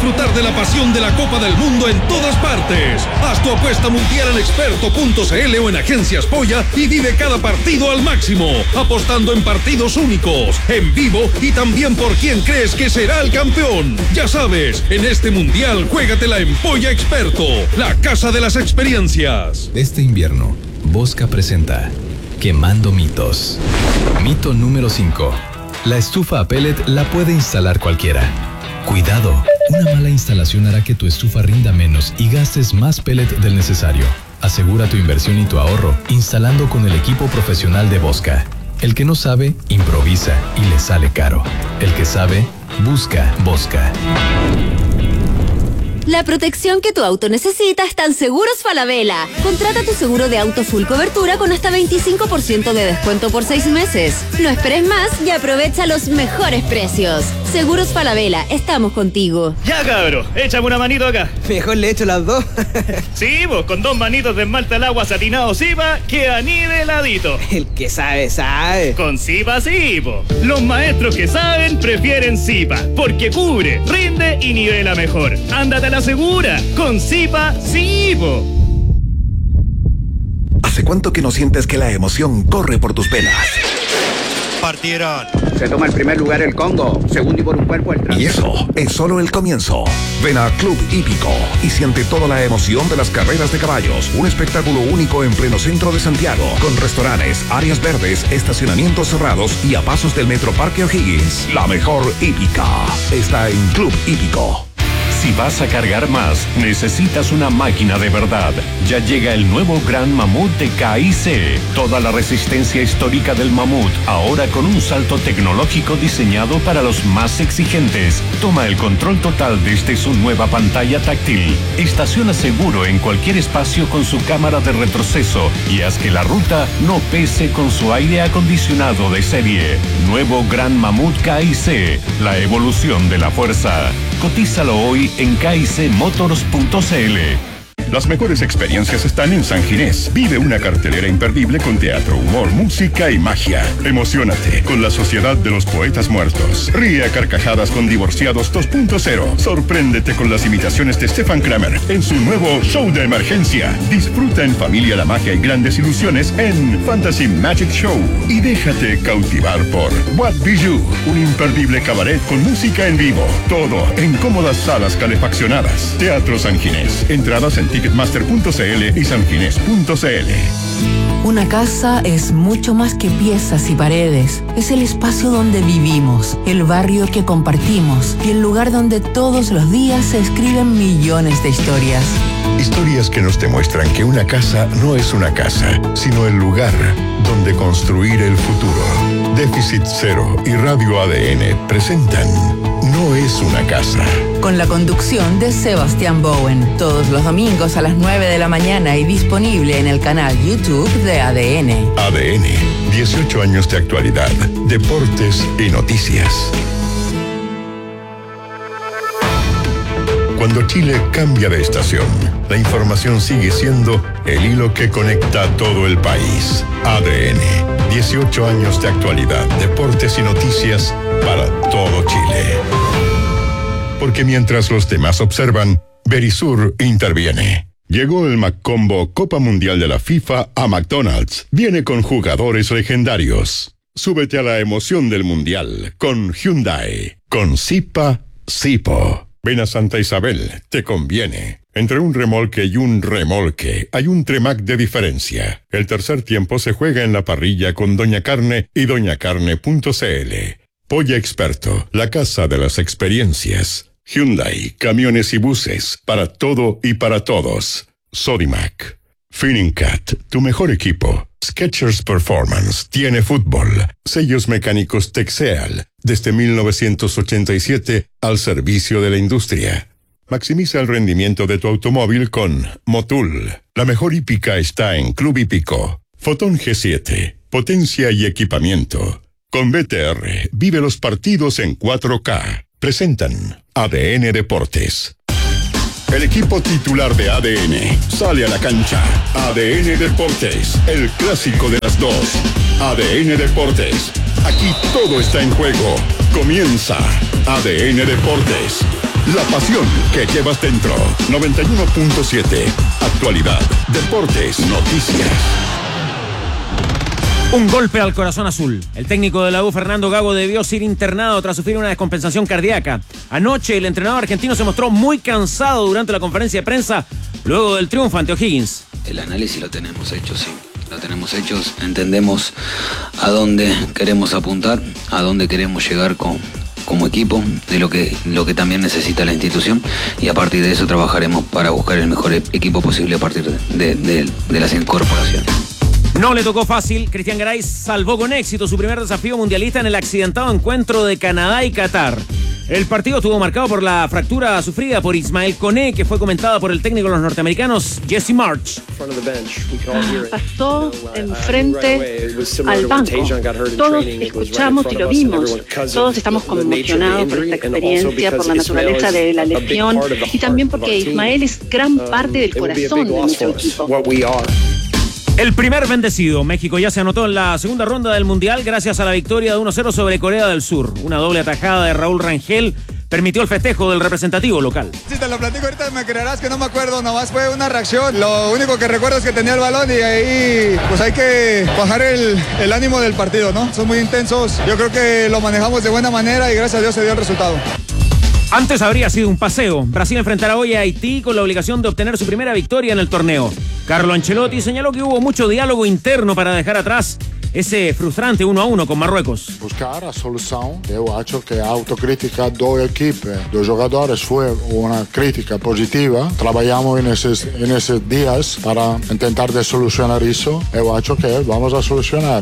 disfrutar de la pasión de la Copa del Mundo en todas partes. Haz tu apuesta mundial en experto.cl o en Agencias Polla y vive cada partido al máximo, apostando en partidos únicos, en vivo y también por quién crees que será el campeón. Ya sabes, en este mundial juégatela en Polla Experto, la casa de las experiencias. Este invierno, Bosca presenta Quemando Mitos. Mito número 5. La estufa a pellet la puede instalar cualquiera. Cuidado, una mala instalación hará que tu estufa rinda menos y gastes más pellet del necesario. Asegura tu inversión y tu ahorro instalando con el equipo profesional de Bosca. El que no sabe, improvisa y le sale caro. El que sabe, busca Bosca. La protección que tu auto necesita está en Seguros Falabella. Contrata tu seguro de auto full cobertura con hasta 25% de descuento por 6 meses. No esperes más y aprovecha los mejores precios. Seguros Falabella, estamos contigo. Ya, cabro, échame una manito acá. Mejor le echo las dos. Sí, vos, con 2 manitos de esmalte al agua satinado Zipa, queda niveladito. El que sabe, sabe. Con Zipa sí, po. Los maestros que saben prefieren Zipa, porque cubre, rinde y nivela mejor. Ándate a la segura, con Zipa sí, po. ¿Hace cuánto que no sientes que la emoción corre por tus venas? Partieron. Se toma el primer lugar el Congo, segundo y por un cuerpo el tras. Y eso es solo el comienzo. Ven a Club Hípico y siente toda la emoción de las carreras de caballos. Un espectáculo único en pleno centro de Santiago, con restaurantes, áreas verdes, estacionamientos cerrados y a pasos del Metro Parque O'Higgins. La mejor hípica está en Club Hípico. Si vas a cargar más, necesitas una máquina de verdad. Ya llega el nuevo Gran Mamut de KIC. Toda la resistencia histórica del mamut, ahora con un salto tecnológico diseñado para los más exigentes. Toma el control total desde su nueva pantalla táctil. Estaciona seguro en cualquier espacio con su cámara de retroceso y haz que la ruta no pese con su aire acondicionado de serie. Nuevo Gran Mamut KIC, la evolución de la fuerza. Cotízalo hoy en kicmotors.cl. Las mejores experiencias están en San Ginés. Vive una cartelera imperdible con teatro, humor, música y magia. Emociónate con la Sociedad de los Poetas Muertos. Ríe a carcajadas con Divorciados 2.0. Sorpréndete con las imitaciones de Stefan Kramer en su nuevo show de emergencia. Disfruta en familia la magia y grandes ilusiones en Fantasy Magic Show. Y déjate cautivar por What Bijou, un imperdible cabaret con música en vivo. Todo en cómodas salas calefaccionadas. Teatro San Ginés. Entradas en Ticketmaster.cl y sanginés.cl. Una casa es mucho más que piezas y paredes. Es el espacio donde vivimos, el barrio que compartimos y el lugar donde todos los días se escriben millones de historias. Historias que nos demuestran que una casa no es una casa, sino el lugar donde construir el futuro. Déficit Cero y Radio ADN presentan No es una casa. Con la conducción de Sebastián Bowen, todos los domingos a las 9 de la mañana y disponible en el canal YouTube de ADN. ADN, 18 años de actualidad, deportes y noticias. Cuando Chile cambia de estación, la información sigue siendo el hilo que conecta a todo el país. ADN, 18 años de actualidad, deportes y noticias para todo Chile. Porque mientras los demás observan, Verisur interviene. Llegó el McCombo Copa Mundial de la FIFA a McDonald's. Viene con jugadores legendarios. Súbete a la emoción del Mundial con Hyundai. Con Zipa, Zipo. Ven a Santa Isabel, te conviene. Entre un remolque y un remolque hay un Tremac de diferencia. El tercer tiempo se juega en la parrilla con Doña Carne y doñacarne.cl. Polla Experto, la casa de las experiencias. Hyundai, camiones y buses, para todo y para todos. Sodimac. Finningcat, tu mejor equipo. Skechers Performance, tiene fútbol. Sellos mecánicos Texeal, desde 1987 al servicio de la industria. Maximiza el rendimiento de tu automóvil con Motul. La mejor hípica está en Club Hípico. Fotón G7, potencia y equipamiento. Con BTR, vive los partidos en 4K. Presentan ADN Deportes. El equipo titular de ADN sale a la cancha. ADN Deportes, el clásico de las dos. ADN Deportes, aquí todo está en juego. Comienza ADN Deportes. La pasión que llevas dentro. 91.7. Actualidad, deportes, noticias. Un golpe al corazón azul. El técnico de la U, Fernando Gago, debió ser internado tras sufrir una descompensación cardíaca. Anoche, el entrenador argentino se mostró muy cansado durante la conferencia de prensa luego del triunfo ante O'Higgins. El análisis lo tenemos hecho, sí. Lo tenemos hechos. Entendemos a dónde queremos apuntar, a dónde queremos llegar como equipo, de lo que también necesita la institución, y a partir de eso trabajaremos para buscar el mejor equipo posible a partir de las incorporaciones. No le tocó fácil. Cristian Garay salvó con éxito su primer desafío mundialista en el accidentado encuentro de Canadá y Qatar. El partido estuvo marcado por la fractura sufrida por Ismael Koné, que fue comentada por el técnico de los norteamericanos, Jesse March. Pasó enfrente al banco. Todos escuchamos y lo vimos. Todos estamos conmocionados por esta experiencia, por la naturaleza de la lesión y también porque Ismael es gran parte del corazón de nuestro equipo. El primer bendecido. México ya se anotó en la segunda ronda del Mundial gracias a la victoria de 1-0 sobre Corea del Sur. Una doble atajada de Raúl Rangel permitió el festejo del representativo local. Si te lo platico ahorita me creerás que no me acuerdo, nomás fue una reacción. Lo único que recuerdo es que tenía el balón y ahí pues hay que bajar el ánimo del partido, ¿no? Son muy intensos, yo creo que lo manejamos de buena manera y gracias a Dios se dio el resultado. Antes habría sido un paseo. Brasil enfrentará hoy a Haití con la obligación de obtener su primera victoria en el torneo. Carlo Ancelotti señaló que hubo mucho diálogo interno para dejar atrás ese frustrante 1-1 con Marruecos. Buscar a solução. Eu acho que a autocrítica do equipe, dos jogadores, fue una crítica positiva. Trabajamos en esos días para intentar de solucionar eso. Eu acho que vamos a solucionar.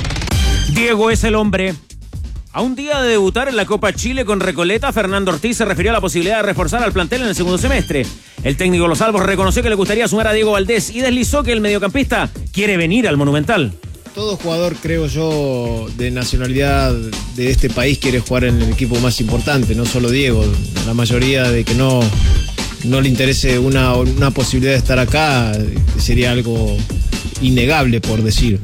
Diego es el hombre. A un día de debutar en la Copa Chile con Recoleta, Fernando Ortiz se refirió a la posibilidad de reforzar al plantel en el segundo semestre. El técnico de los Albos reconoció que le gustaría sumar a Diego Valdés y deslizó que el mediocampista quiere venir al Monumental. Todo jugador, creo yo, de nacionalidad de este país quiere jugar en el equipo más importante, no solo Diego. La mayoría de que no le interese una posibilidad de estar acá sería algo innegable, por decir.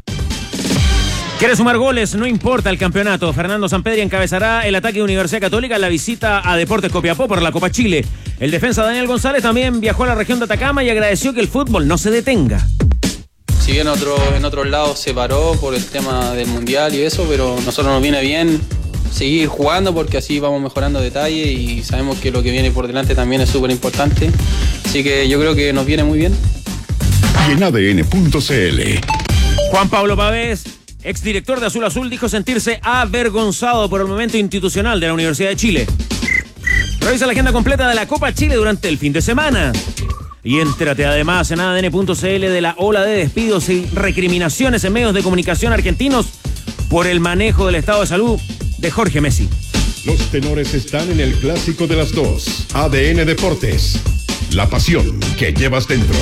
Quiere sumar goles, no importa el campeonato. Fernando Sampedri encabezará el ataque de Universidad Católica en la visita a Deportes Copiapó por la Copa Chile. El defensa Daniel González también viajó a la región de Atacama y agradeció que el fútbol no se detenga. Si bien en otros lados se paró por el tema del Mundial y eso, pero a nosotros nos viene bien seguir jugando porque así vamos mejorando detalles y sabemos que lo que viene por delante también es súper importante. Así que yo creo que nos viene muy bien. Y en ADN.cl. Juan Pablo Pavés, exdirector de Azul Azul, dijo sentirse avergonzado por el momento institucional de la Universidad de Chile. Revisa la agenda completa de la Copa Chile durante el fin de semana. Y entérate además en ADN.cl de la ola de despidos y recriminaciones en medios de comunicación argentinos por el manejo del estado de salud de Jorge Messi. Los tenores están en el clásico de las dos. ADN Deportes. La pasión que llevas dentro.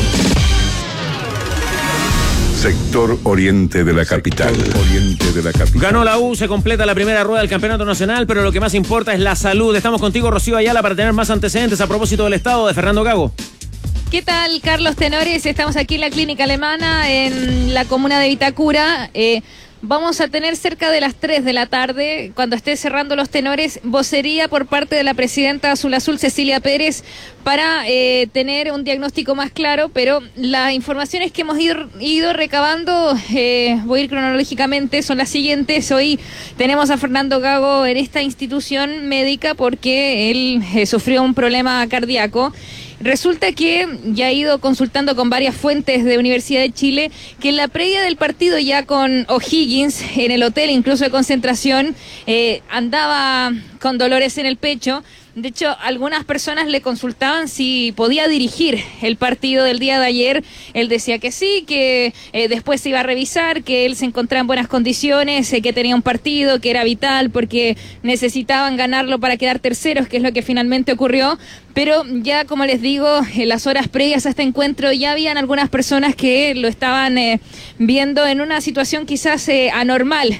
Sector oriente de la capital. Ganó la U, se completa la primera rueda del campeonato nacional, pero lo que más importa es la salud. Estamos contigo, Rocío Ayala, para tener más antecedentes a propósito del estado de Fernando Gago. ¿Qué tal, Carlos Tenores? Estamos aquí en la clínica alemana, en la comuna de Vitacura. Vamos a tener cerca de las 3 de la tarde, cuando esté cerrando los tenores, vocería por parte de la presidenta Azul Azul, Cecilia Pérez, para tener un diagnóstico más claro, pero las informaciones que hemos ido recabando, voy a ir cronológicamente, son las siguientes. Hoy tenemos a Fernando Gago en esta institución médica porque él sufrió un problema cardíaco. Resulta que ya ha ido consultando con varias fuentes de Universidad de Chile que en la previa del partido ya con O'Higgins, en el hotel incluso de concentración, andaba con dolores en el pecho. De hecho, algunas personas le consultaban si podía dirigir el partido del día de ayer. Él decía que sí, que después se iba a revisar, que él se encontraba en buenas condiciones, que tenía un partido que era vital porque necesitaban ganarlo para quedar terceros, que es lo que finalmente ocurrió. Pero ya, como les digo, en las horas previas a este encuentro ya habían algunas personas que lo estaban viendo en una situación quizás anormal.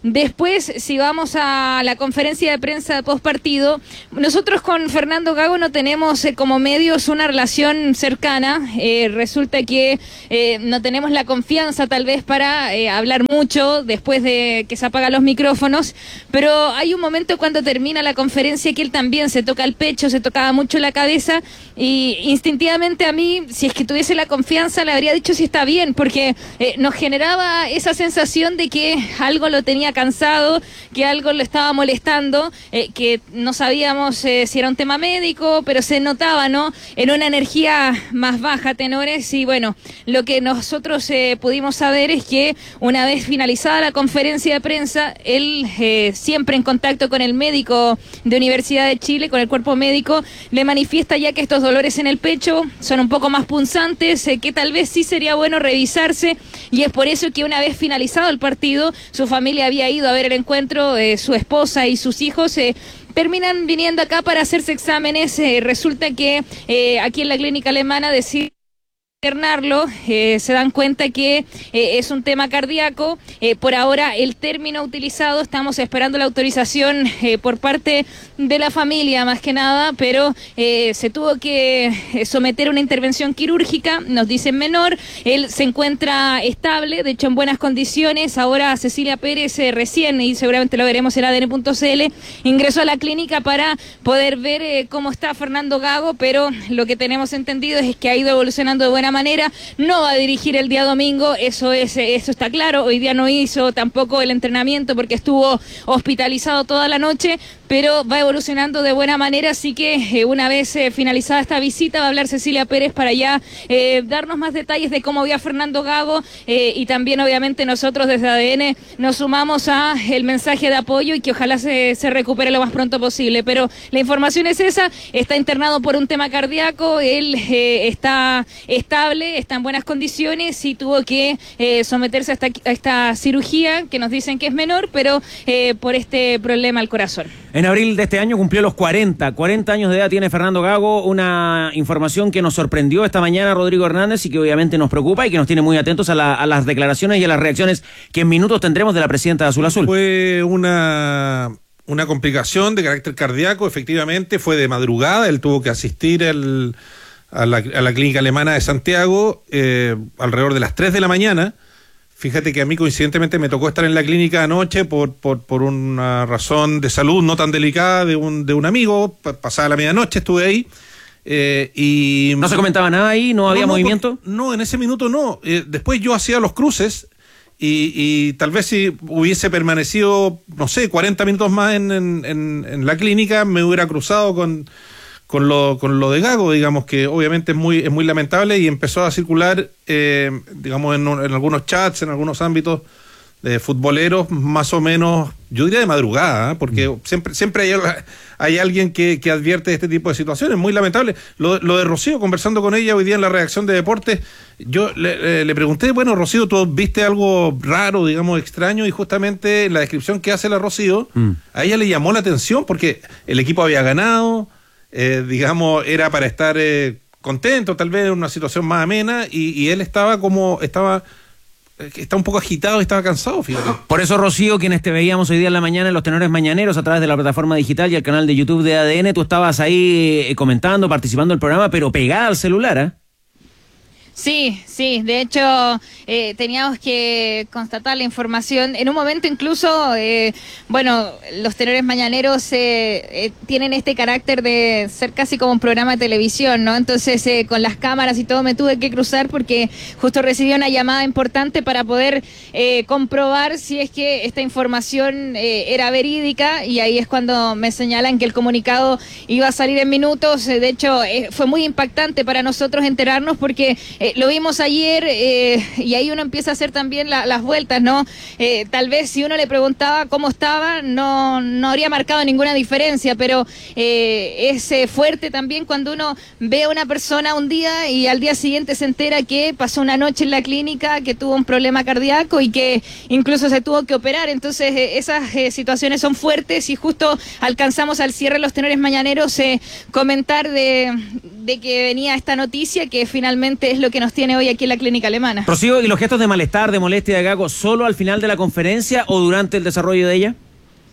Después, si vamos a la conferencia de prensa de postpartido, nosotros con Fernando Gago no tenemos como medios una relación cercana. Resulta que no tenemos la confianza tal vez para hablar mucho después de que se apagan los micrófonos, pero hay un momento cuando termina la conferencia que él también se toca el pecho, se tocaba mucho la cabeza y instintivamente a mí, si es que tuviese la confianza, le habría dicho si está bien, porque nos generaba esa sensación de que algo lo tenía cansado, que algo lo estaba molestando, que no sabíamos si era un tema médico, pero se notaba, ¿no?, en una energía más baja, Tenores, y bueno, lo que nosotros pudimos saber es que una vez finalizada la conferencia de prensa, él siempre en contacto con el médico de Universidad de Chile, con el cuerpo médico, le manifiesta ya que estos dolores en el pecho son un poco más punzantes, que tal vez sí sería bueno revisarse, y es por eso que una vez finalizado el partido, su familia había ido a ver el encuentro, su esposa y sus hijos terminan viniendo acá para hacerse exámenes. Resulta que aquí en la clínica alemana deciden internarlo, se dan cuenta que es un tema cardíaco. Por ahora el término utilizado, estamos esperando la autorización por parte de la familia más que nada, pero se tuvo que someter a una intervención quirúrgica, nos dicen menor. Él se encuentra estable, de hecho en buenas condiciones. Ahora Cecilia Pérez recién, y seguramente lo veremos en ADN.cl, ingresó a la clínica para poder ver cómo está Fernando Gago, pero lo que tenemos entendido es que ha ido evolucionando de buena manera. No va a dirigir el día domingo, eso está claro. Hoy día no hizo tampoco el entrenamiento porque estuvo hospitalizado toda la noche, pero va evolucionando de buena manera, así que una vez finalizada esta visita va a hablar Cecilia Pérez para ya darnos más detalles de cómo vio a Fernando Gago, y también obviamente nosotros desde ADN nos sumamos a el mensaje de apoyo y que ojalá se recupere lo más pronto posible. Pero la información es esa, está internado por un tema cardíaco, él está estable, está en buenas condiciones y tuvo que someterse a esta cirugía que nos dicen que es menor, pero por este problema al corazón. En abril de este año cumplió los 40 años de edad tiene Fernando Gago, una información que nos sorprendió esta mañana Rodrigo Hernández y que obviamente nos preocupa y que nos tiene muy atentos a las declaraciones y a las reacciones que en minutos tendremos de la presidenta de Azul Azul. Fue una complicación de carácter cardíaco, efectivamente, fue de madrugada, él tuvo que asistir a la clínica alemana de Santiago alrededor de las 3 de la mañana. Fíjate que a mí coincidentemente me tocó estar en la clínica anoche por una razón de salud no tan delicada de un amigo. Pasada la medianoche estuve ahí. Y ¿no se comentaba nada ahí? ¿No había movimiento? No, en ese minuto no. Después yo hacía los cruces y tal vez si hubiese permanecido, no sé, 40 minutos más en la clínica, me hubiera cruzado con lo de Gago, digamos, que obviamente es muy lamentable, y empezó a circular, digamos, en algunos chats, en algunos ámbitos de futboleros, más o menos, yo diría de madrugada, porque siempre hay alguien que advierte de este tipo de situaciones, muy lamentable. Lo de Rocío, conversando con ella hoy día en la redacción de Deportes, yo le pregunté, bueno, Rocío, ¿tú viste algo raro, digamos, extraño? Y justamente la descripción que hace la Rocío, a ella le llamó la atención, porque el equipo había ganado, digamos, era para estar contento, tal vez en una situación más amena, y él está un poco agitado y estaba cansado, fíjate. Por eso, Rocío, quienes te veíamos hoy día en la mañana en los Tenores Mañaneros a través de la plataforma digital y el canal de YouTube de ADN, tú estabas ahí comentando, participando del programa, pero pegada al celular, ¿eh? Sí, de hecho teníamos que constatar la información. En un momento incluso, los Tenores Mañaneros tienen este carácter de ser casi como un programa de televisión, ¿no? Entonces con las cámaras y todo me tuve que cruzar porque justo recibí una llamada importante para poder comprobar si es que esta información era verídica, y ahí es cuando me señalan que el comunicado iba a salir en minutos. De hecho fue muy impactante para nosotros enterarnos porque lo vimos ayer y ahí uno empieza a hacer también las vueltas, ¿no? Tal vez si uno le preguntaba cómo estaba, no habría marcado ninguna diferencia, pero es fuerte también cuando uno ve a una persona un día y al día siguiente se entera que pasó una noche en la clínica, que tuvo un problema cardíaco y que incluso se tuvo que operar. Entonces esas situaciones son fuertes, y justo alcanzamos al cierre de los Tenores Mañaneros comentar de de que venía esta noticia, que finalmente es lo que nos tiene hoy aquí en la clínica alemana. Rocío, ¿y los gestos de malestar, de molestia de Gago solo al final de la conferencia o durante el desarrollo de ella?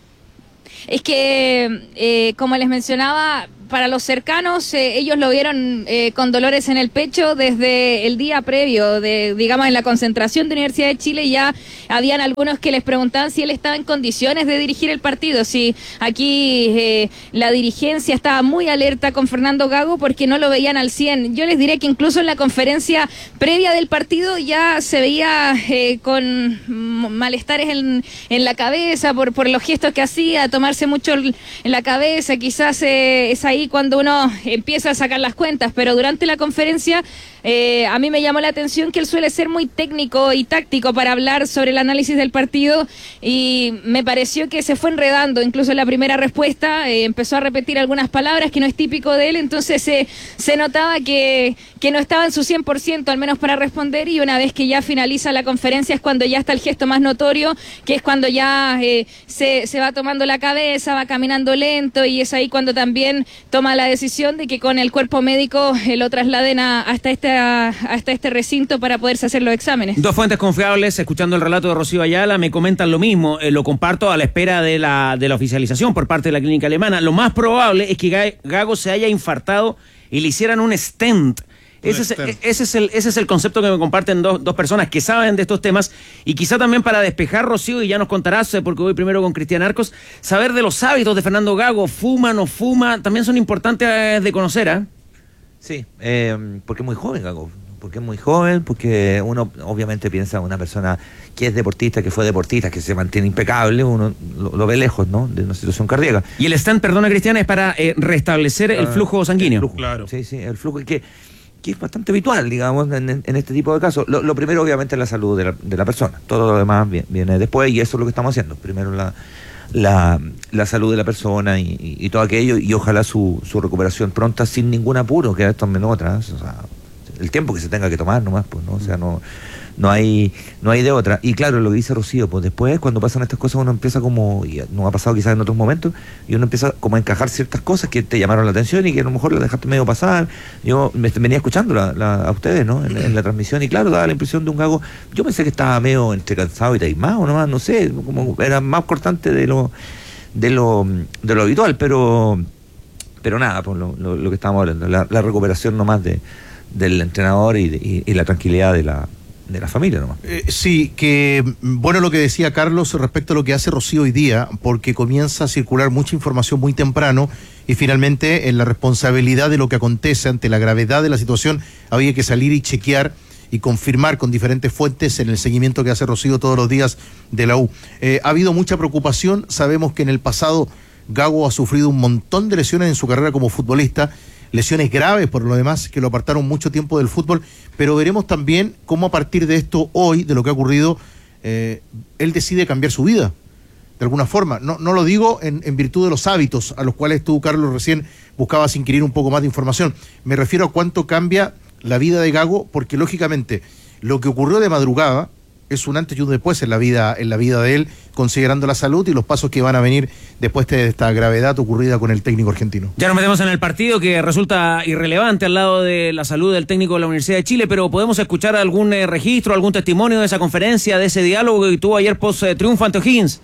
Es que, como les mencionaba, para los cercanos, ellos lo vieron con dolores en el pecho desde el día previo, digamos, en la concentración de Universidad de Chile. Ya habían algunos que les preguntaban si él estaba en condiciones de dirigir el partido. Si aquí la dirigencia estaba muy alerta con Fernando Gago porque no lo veían al 100. Yo les diré que incluso en la conferencia previa del partido ya se veía con malestares en la cabeza por los gestos que hacía, tomarse mucho en la cabeza. Quizás es ahí cuando uno empieza a sacar las cuentas, pero durante la conferencia a mí me llamó la atención que él suele ser muy técnico y táctico para hablar sobre el análisis del partido, y me pareció que se fue enredando, incluso en la primera respuesta empezó a repetir algunas palabras que no es típico de él, entonces se notaba que no estaba en su 100%, al menos para responder, y una vez que ya finaliza la conferencia es cuando ya está el gesto más notorio, que es cuando ya se va tomando la cabeza, va caminando lento, y es ahí cuando también toma la decisión de que con el cuerpo médico lo trasladen hasta este recinto para poderse hacer los exámenes. Dos fuentes confiables, escuchando el relato de Rocío Ayala, me comentan lo mismo, lo comparto a la espera de la oficialización por parte de la clínica alemana. Lo más probable es que Gago se haya infartado y le hicieran un stent. Ese es el concepto que me comparten dos personas que saben de estos temas, y quizá también para despejar, Rocío, y ya nos contarás, porque voy primero con Cristian Arcos, saber de los hábitos de Fernando Gago, fuma, no fuma, también son importantes de conocer, ¿eh? Sí, porque es muy joven Gago, porque uno obviamente piensa en una persona que es deportista, que fue deportista, que se mantiene impecable, uno lo ve lejos, ¿no?, de una situación cardíaca. Y el stent, perdona Cristian, es para restablecer el flujo sanguíneo. Claro. Sí, el flujo que es bastante habitual, digamos, en este tipo de casos. Lo primero, obviamente, es la salud de la persona. Todo lo demás viene después, y eso es lo que estamos haciendo. Primero la salud de la persona y todo aquello, y ojalá su recuperación pronta, sin ningún apuro, que esto menos otras. O sea, el tiempo que se tenga que tomar nomás, pues, ¿no? O sea, no hay de otra. Y claro, lo que dice Rocío, pues después cuando pasan estas cosas uno empieza como, y nos ha pasado quizás en otros momentos, y uno empieza como a encajar ciertas cosas que te llamaron la atención y que a lo mejor las dejaste medio pasar. Yo venía escuchando a ustedes, ¿no?, en la transmisión, y claro, daba la impresión de un Gago, yo pensé que estaba medio entre cansado y taimado nomás, no sé, como era más cortante de lo habitual, pero nada, pues lo que estábamos hablando, la recuperación nomás del entrenador y la tranquilidad de la familia nomás. Sí, que bueno lo que decía Carlos respecto a lo que hace Rocío hoy día, porque comienza a circular mucha información muy temprano, y finalmente en la responsabilidad de lo que acontece ante la gravedad de la situación había que salir y chequear y confirmar con diferentes fuentes en el seguimiento que hace Rocío todos los días de la U. Ha habido mucha preocupación, sabemos que en el pasado Gago ha sufrido un montón de lesiones en su carrera como futbolista, lesiones graves por lo demás que lo apartaron mucho tiempo del fútbol, pero veremos también cómo a partir de esto hoy, de lo que ha ocurrido, él decide cambiar su vida, de alguna forma. No lo digo en virtud de los hábitos a los cuales tú, Carlos, recién buscabas inquirir un poco más de información. Me refiero a cuánto cambia la vida de Gago, porque lógicamente lo que ocurrió de madrugada es un antes y un después en la vida de él, considerando la salud y los pasos que van a venir después de esta gravedad ocurrida con el técnico argentino. Ya nos metemos en el partido, que resulta irrelevante al lado de la salud del técnico de la Universidad de Chile, pero podemos escuchar algún registro, algún testimonio de esa conferencia, de ese diálogo que tuvo ayer post triunfo ante O'Higgins.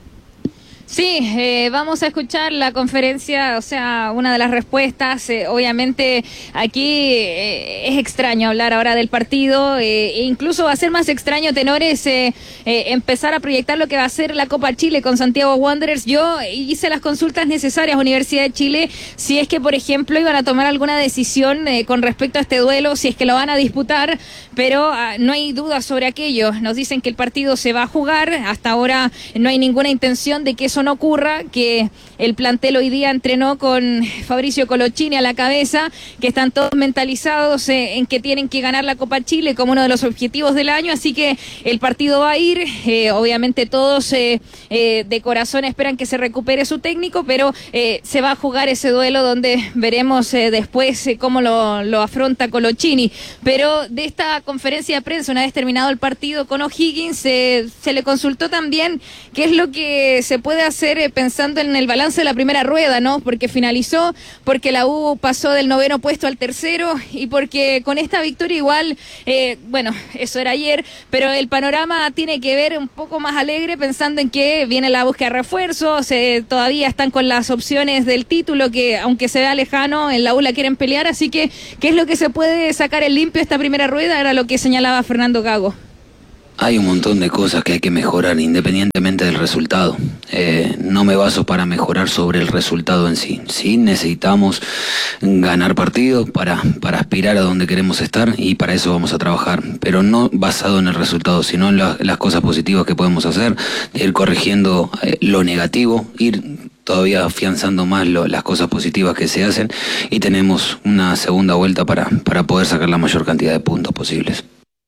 Sí, vamos a escuchar la conferencia, o sea, una de las respuestas. Obviamente aquí es extraño hablar ahora del partido, e incluso va a ser más extraño, tenores, empezar a proyectar lo que va a ser la Copa Chile con Santiago Wanderers. Yo hice las consultas necesarias a Universidad de Chile, si es que, por ejemplo, iban a tomar alguna decisión con respecto a este duelo, si es que lo van a disputar, pero no hay duda sobre aquello. Nos dicen que el partido se va a jugar, hasta ahora no hay ninguna intención de que eso no ocurra, que el plantel hoy día entrenó con Fabricio Colochini a la cabeza, que están todos mentalizados en que tienen que ganar la Copa Chile como uno de los objetivos del año, así que el partido va a ir, obviamente todos de corazón esperan que se recupere su técnico, pero se va a jugar ese duelo donde veremos después cómo lo afronta Colochini. Pero de esta conferencia de prensa, una vez terminado el partido con O'Higgins, se le consultó también qué es lo que se puede hacer pensando en el balance de la primera rueda, ¿no? Porque finalizó, porque la U pasó del 9º puesto al 3º y porque con esta victoria igual, bueno, eso era ayer, pero el panorama tiene que ver un poco más alegre pensando en que viene la búsqueda de refuerzos, todavía están con las opciones del título que aunque se vea lejano, en la U la quieren pelear, así que ¿qué es lo que se puede sacar en limpio esta primera rueda? Era lo que señalaba Fernando Gago. Hay un montón de cosas que hay que mejorar independientemente del resultado. No me baso para mejorar sobre el resultado en sí. Sí necesitamos ganar partidos para aspirar a donde queremos estar y para eso vamos a trabajar. Pero no basado en el resultado, sino en las cosas positivas que podemos hacer, ir corrigiendo lo negativo, ir todavía afianzando más las cosas positivas que se hacen y tenemos una segunda vuelta para poder sacar la mayor cantidad de puntos posibles.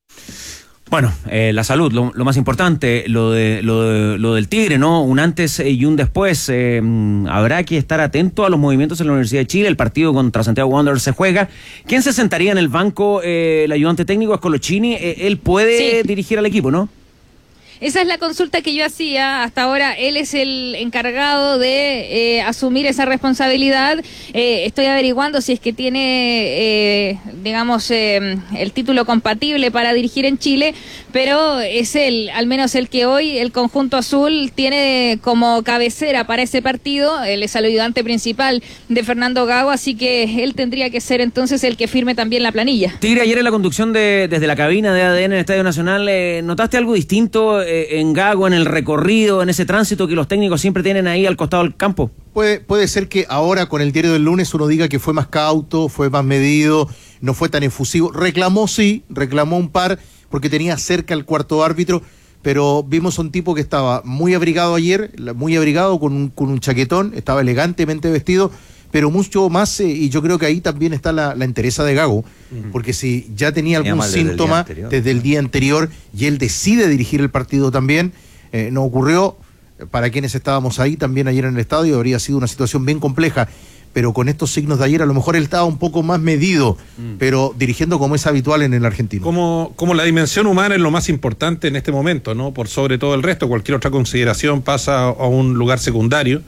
Bueno, la salud, lo más importante, lo del Tigre, ¿no? Un antes y un después. Habrá que estar atento a los movimientos en la Universidad de Chile. El partido contra Santiago Wanderers se juega. ¿Quién se sentaría en el banco? El ayudante técnico es Colochini. Él puede dirigir al equipo, ¿no? Esa es la consulta que yo hacía hasta ahora. Él es el encargado de asumir esa responsabilidad. Estoy averiguando si es que tiene, digamos, el título compatible para dirigir en Chile, pero es él, al menos el que hoy el conjunto azul tiene como cabecera para ese partido. Él es el ayudante principal de Fernando Gago, así que él tendría que ser entonces el que firme también la planilla. Tigre, ayer en la conducción desde la cabina de ADN en el Estadio Nacional, ¿notaste algo distinto en Gago, en el recorrido, en ese tránsito que los técnicos siempre tienen ahí al costado del campo? Puede ser que ahora con el diario del lunes uno diga que fue más cauto, fue más medido, no fue tan efusivo. Reclamó un par porque tenía cerca el cuarto árbitro, pero vimos a un tipo que estaba muy abrigado ayer, muy abrigado con un chaquetón, estaba elegantemente vestido, pero mucho más, y yo creo que ahí también está la entereza de Gago, porque si ya tenía algún síntoma desde el día anterior y él decide dirigir el partido también, no ocurrió. Para quienes estábamos ahí también ayer en el estadio habría sido una situación bien compleja, pero con estos signos de ayer a lo mejor él estaba un poco más medido, pero dirigiendo como es habitual en el argentino. Como la dimensión humana es lo más importante en este momento, ¿no? Por sobre todo el resto, cualquier otra consideración pasa a un lugar secundario.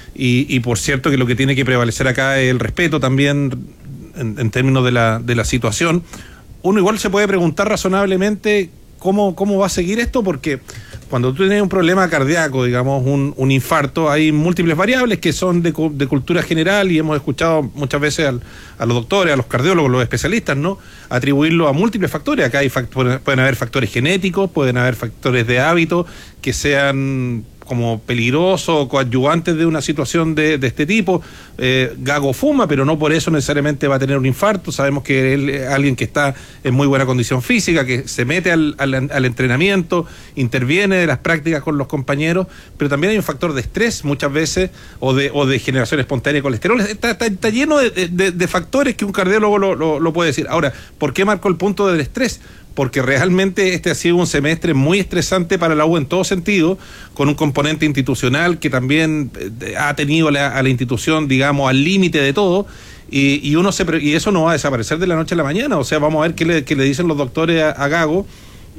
Y por cierto que lo que tiene que prevalecer acá es el respeto también en términos de la situación. Uno igual se puede preguntar razonablemente cómo va a seguir esto, porque cuando tú tienes un problema cardíaco, digamos, un infarto, hay múltiples variables que son de cultura general y hemos escuchado muchas veces a los doctores, a los cardiólogos, los especialistas, ¿no? Atribuirlo a múltiples factores. Acá pueden haber factores genéticos, pueden haber factores de hábito que sean como peligrosos o coadyuvantes de una situación de este tipo. Gago fuma, pero no por eso necesariamente va a tener un infarto. Sabemos que él es alguien que está en muy buena condición física, que se mete al entrenamiento, interviene de las prácticas con los compañeros, pero también hay un factor de estrés muchas veces o de generación espontánea de colesterol. Está lleno de factores que un cardiólogo lo puede decir. Ahora, ¿por qué marcó el punto del estrés? Porque realmente este ha sido un semestre muy estresante para la U en todo sentido, con un componente institucional que también ha tenido a la institución, digamos, al límite de todo, y eso no va a desaparecer de la noche a la mañana. O sea, vamos a ver qué le dicen los doctores a Gago,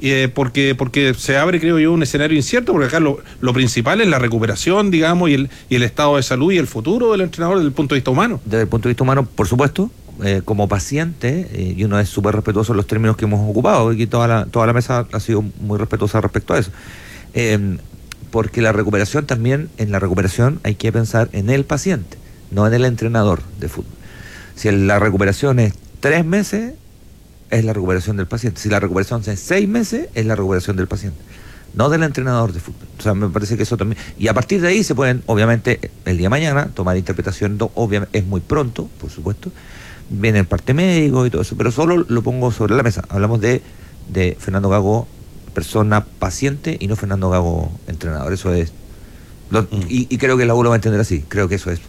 porque se abre, creo yo, un escenario incierto, porque acá lo principal es la recuperación, digamos, y el estado de salud y el futuro del entrenador desde el punto de vista humano. Desde el punto de vista humano, por supuesto. Como paciente, y uno es súper respetuoso en los términos que hemos ocupado, y toda la mesa ha sido muy respetuosa respecto a eso, porque en la recuperación hay que pensar en el paciente, no en el entrenador de fútbol. Si la recuperación es 3 meses, es la recuperación del paciente. Si la recuperación es 6 meses, es la recuperación del paciente, no del entrenador de fútbol. O sea, me parece que eso también, y a partir de ahí se pueden, obviamente, el día de mañana tomar interpretación. Obviamente es muy pronto, por supuesto, viene el parte médico y todo eso, pero solo lo pongo sobre la mesa. Hablamos de Fernando Gago, persona paciente, y no Fernando Gago, entrenador. Eso es. Y creo que la U lo va a entender así. Creo que eso es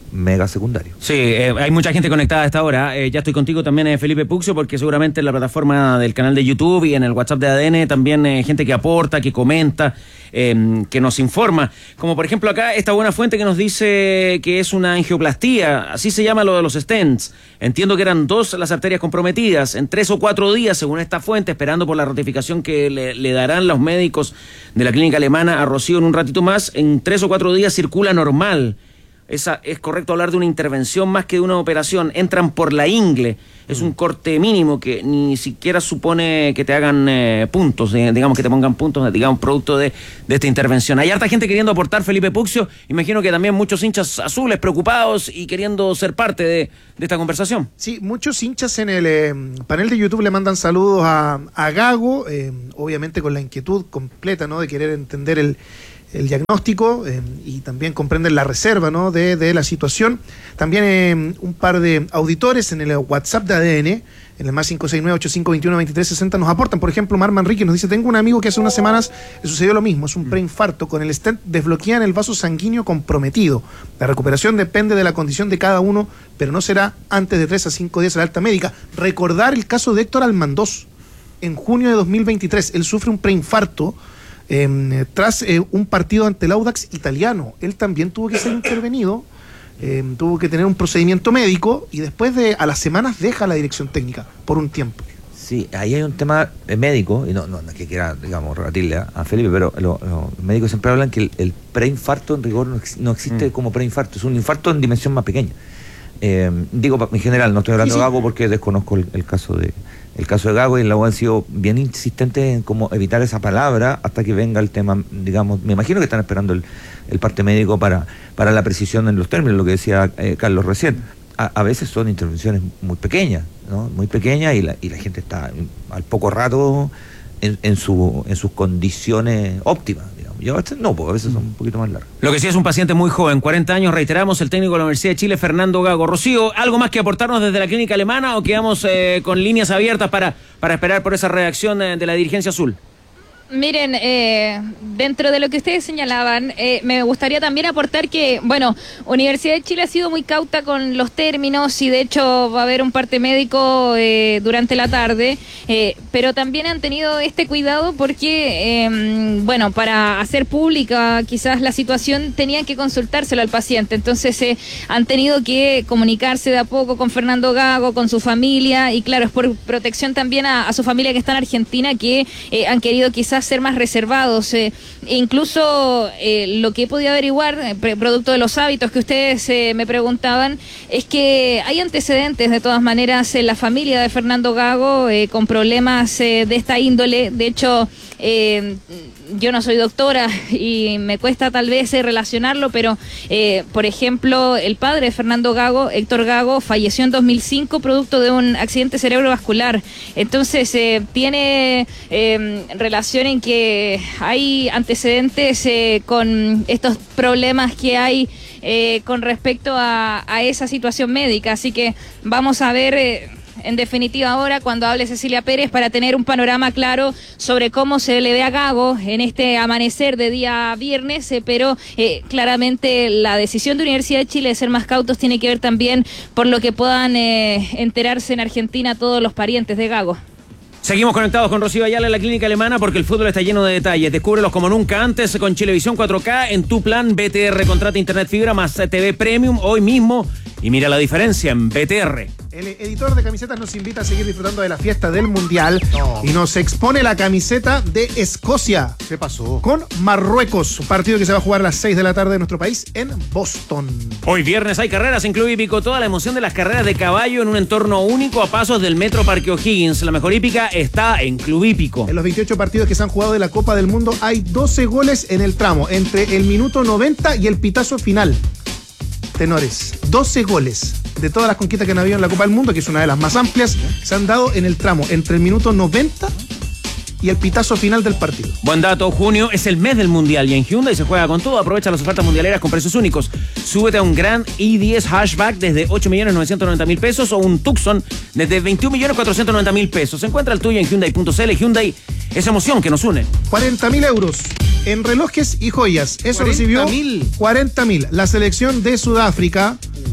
mega secundario. Sí, hay mucha gente conectada a esta hora. Ya estoy contigo también, Felipe Puxio, porque seguramente en la plataforma del canal de YouTube y en el WhatsApp de ADN también gente que aporta, que comenta, que nos informa. Como por ejemplo acá esta buena fuente que nos dice que es una angioplastía, así se llama lo de los stents. Entiendo que eran 2 las arterias comprometidas. En 3 o 4 días, según esta fuente, esperando por la ratificación que le darán los médicos de la clínica alemana a Rocío en un ratito más, en 3 o 4 días circula normal. Es correcto hablar de una intervención más que de una operación. Entran por la ingle. Es un corte mínimo que ni siquiera supone que te hagan puntos, digamos que te pongan puntos, digamos, producto de esta intervención. Hay harta gente queriendo aportar, Felipe Puxio. Imagino que también muchos hinchas azules preocupados y queriendo ser parte de esta conversación. Sí, muchos hinchas en el panel de YouTube le mandan saludos a Gago, obviamente con la inquietud completa, ¿no?, de querer entender el diagnóstico y también comprenden la reserva, ¿no?, de la situación. También un par de auditores en el WhatsApp de ADN, en el más 569-8521-2360, nos aportan. Por ejemplo, Mar Manrique nos dice: tengo un amigo que hace unas semanas le sucedió lo mismo, es un preinfarto, con el stent desbloquean el vaso sanguíneo comprometido. La recuperación depende de la condición de cada uno, pero no será antes de 3 a 5 días a la alta médica. Recordar el caso de Héctor Almandós, en junio de 2023, él sufre un preinfarto tras un partido ante el Audax italiano. Él también tuvo que ser intervenido, tuvo que tener un procedimiento médico y después a las semanas deja la dirección técnica por un tiempo. Sí, ahí hay un tema médico, y no es que quiera, digamos, rebatirle a Felipe, pero los médicos siempre hablan que el preinfarto en rigor no existe como preinfarto, es un infarto en dimensión más pequeña. Digo en general, no estoy hablando de Gago porque desconozco el caso de Gago, y la U han sido bien insistentes en cómo evitar esa palabra hasta que venga el tema, digamos. Me imagino que están esperando el parte médico para la precisión en los términos, lo que decía Carlos recién. A veces son intervenciones muy pequeñas, ¿no? Muy pequeñas, y la gente está al poco rato en sus condiciones óptimas, digamos. Y a veces no, porque a veces son un poquito más largas. Lo que sí es un paciente muy joven, 40 años, reiteramos, el técnico de la Universidad de Chile, Fernando Gago. Rocío, ¿algo más que aportarnos desde la clínica alemana o quedamos con líneas abiertas para esperar por esa reacción de la dirigencia azul? Miren, dentro de lo que ustedes señalaban, me gustaría también aportar que, bueno, Universidad de Chile ha sido muy cauta con los términos y de hecho va a haber un parte médico durante la tarde, pero también han tenido este cuidado porque, bueno, para hacer pública quizás la situación tenían que consultárselo al paciente, entonces han tenido que comunicarse de a poco con Fernando Gago, con su familia, y claro, es por protección también a su familia que está en Argentina, que han querido quizás ser más reservados. Incluso lo que he podido averiguar, producto de los hábitos que ustedes me preguntaban, es que hay antecedentes de todas maneras en la familia de Fernando Gago con problemas de esta índole. De hecho, yo no soy doctora y me cuesta tal vez relacionarlo, pero por ejemplo, el padre de Fernando Gago, Héctor Gago, falleció en 2005 producto de un accidente cerebrovascular. Entonces tiene relación en que hay antecedentes con estos problemas que hay con respecto a esa situación médica. Así que vamos a ver en definitiva ahora cuando hable Cecilia Pérez para tener un panorama claro sobre cómo se le ve a Gago en este amanecer de día viernes, pero claramente la decisión de Universidad de Chile de ser más cautos tiene que ver también por lo que puedan enterarse en Argentina todos los parientes de Gago. Seguimos conectados con Rocío Ayala en la clínica alemana porque el fútbol está lleno de detalles. Descúbrelos como nunca antes con Chilevisión 4K en tu plan BTR. Contrata internet fibra más TV Premium hoy mismo y mira la diferencia en BTR. El editor de camisetas nos invita a seguir disfrutando de la fiesta del Mundial y nos expone la camiseta de Escocia. ¿Qué pasó? Con Marruecos, un partido que se va a jugar a las 6 de la tarde en nuestro país, en Boston. Hoy viernes hay carreras en Club Hípico, toda la emoción de las carreras de caballo en un entorno único a pasos del Metro Parque O'Higgins. La mejor hípica está en Club Hípico. En los 28 partidos que se han jugado de la Copa del Mundo hay 12 goles en el tramo, entre el minuto 90 y el pitazo final. Tenores, 12 goles de todas las conquistas que han habido en la Copa del Mundo, que es una de las más amplias, se han dado en el tramo entre el minuto 90 y el pitazo final del partido. Buen dato, junio es el mes del Mundial y en Hyundai se juega con todo. Aprovecha las ofertas mundialeras con precios únicos. Súbete a un Grand i10 Hatchback desde 8.990.000 pesos o un Tucson desde 21.490.000 pesos. Encuentra el tuyo en Hyundai.cl. Hyundai es emoción que nos une. 40.000 euros en relojes y joyas. Eso recibió 40.000. La selección de Sudáfrica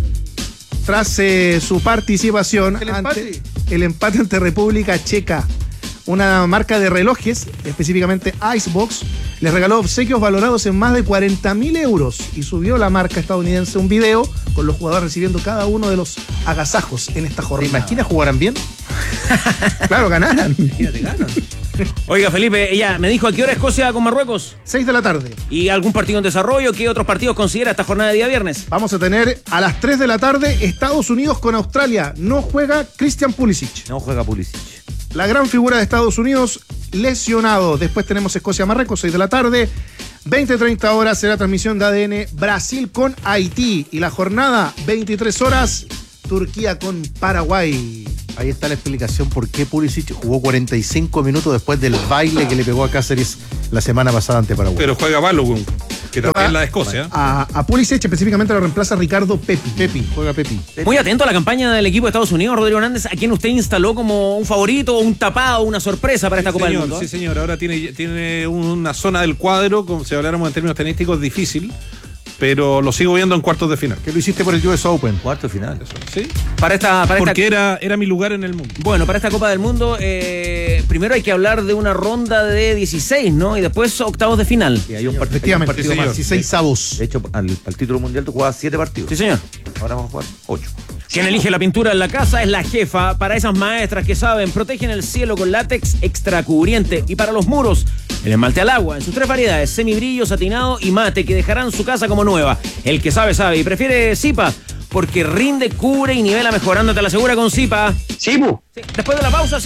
tras su participación ante el empate ante República Checa. Una marca de relojes, específicamente Icebox, les regaló obsequios valorados en más de 40.000 euros y subió la marca estadounidense un video con los jugadores recibiendo cada uno de los agasajos en esta jornada. ¿Te imaginas jugaran bien? Claro, ganaran. Imagínate, ganan. Oiga, Felipe, ella me dijo, ¿a qué hora Escocia con Marruecos? 6 de la tarde. ¿Y algún partido en desarrollo? ¿Qué otros partidos considera esta jornada de día viernes? Vamos a tener a las 3 de la tarde Estados Unidos con Australia. No juega Christian Pulisic. No juega Pulisic. La gran figura de Estados Unidos lesionado. Después tenemos Escocia-Marruecos, 6 de la tarde. 20-30 horas será transmisión de ADN Brasil con Haití. Y la jornada, 23 horas, Turquía con Paraguay. Ahí está la explicación por qué Pulisic jugó 45 minutos después del baile que le pegó a Cáceres la semana pasada ante Paraguay. Pero juega Balogun, que también la de Escocia. A Pulisic específicamente lo reemplaza Ricardo Pepi. Juega Pepi. Muy atento a la campaña del equipo de Estados Unidos, Rodrigo Hernández, a quien usted instaló como un favorito, un tapado, una sorpresa para esta Copa del Mundo. Sí, señor. Ahora tiene una zona del cuadro, como si habláramos en términos tenísticos, difícil. Pero lo sigo viendo en cuartos de final. Que lo hiciste por el US Open. Cuarto de final. Sí. Porque era mi lugar en el mundo. Bueno, para esta Copa del Mundo, primero hay que hablar de una ronda de 16, ¿no? Y después octavos de final. Y hay un partido más. 16 avos. De hecho, al título mundial tú jugabas 7 partidos. Sí, señor. Ahora vamos a jugar 8. Quien elige la pintura en la casa es la jefa. Para esas maestras que saben, protegen el cielo con látex extra cubriente. Y para los muros, el esmalte al agua en sus 3 variedades: semibrillo, satinado y mate, que dejarán su casa como nueva. El que sabe, sabe. Y prefiere Zipa porque rinde, cubre y nivela mejorando. Te la asegura con Zipa. Sí. Después de la pausa,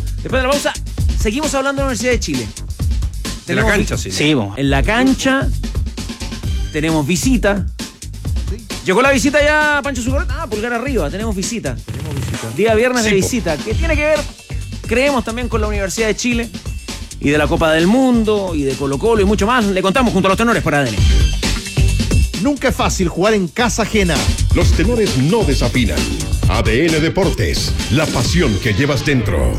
seguimos hablando de la Universidad de Chile. En la cancha, sí. En la cancha tenemos visita. Llegó la visita ya, Pancho Zucarrat. Pulgar arriba, tenemos visita. Día viernes de visita, que tiene que ver, creemos, también con la Universidad de Chile y de la Copa del Mundo y de Colo-Colo y mucho más. Le contamos junto a los tenores por ADN. Nunca es fácil jugar en casa ajena. Los tenores no desafinan. ADN Deportes, la pasión que llevas dentro.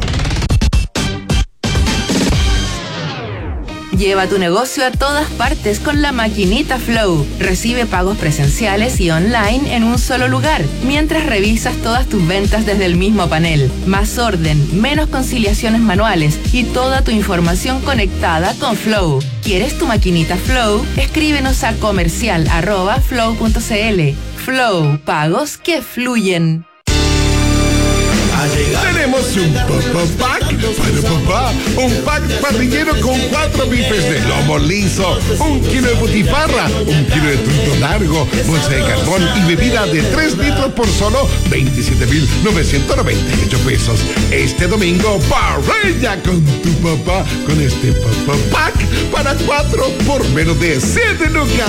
Lleva tu negocio a todas partes con la maquinita Flow. Recibe pagos presenciales y online en un solo lugar, mientras revisas todas tus ventas desde el mismo panel. Más orden, menos conciliaciones manuales y toda tu información conectada con Flow. ¿Quieres tu maquinita Flow? Escríbenos a comercial@flow.cl. Flow, pagos que fluyen. Tenemos un pack para papá, un pack parrillero con 4 bifes de lomo liso, 1 kilo de butifarra, 1 kilo de trunco largo, bolsa de carbón y bebida de 3 litros por solo 27.998 pesos. Este domingo, parrilla con tu papá, con este papá pack para 4 por menos de 7 lucas.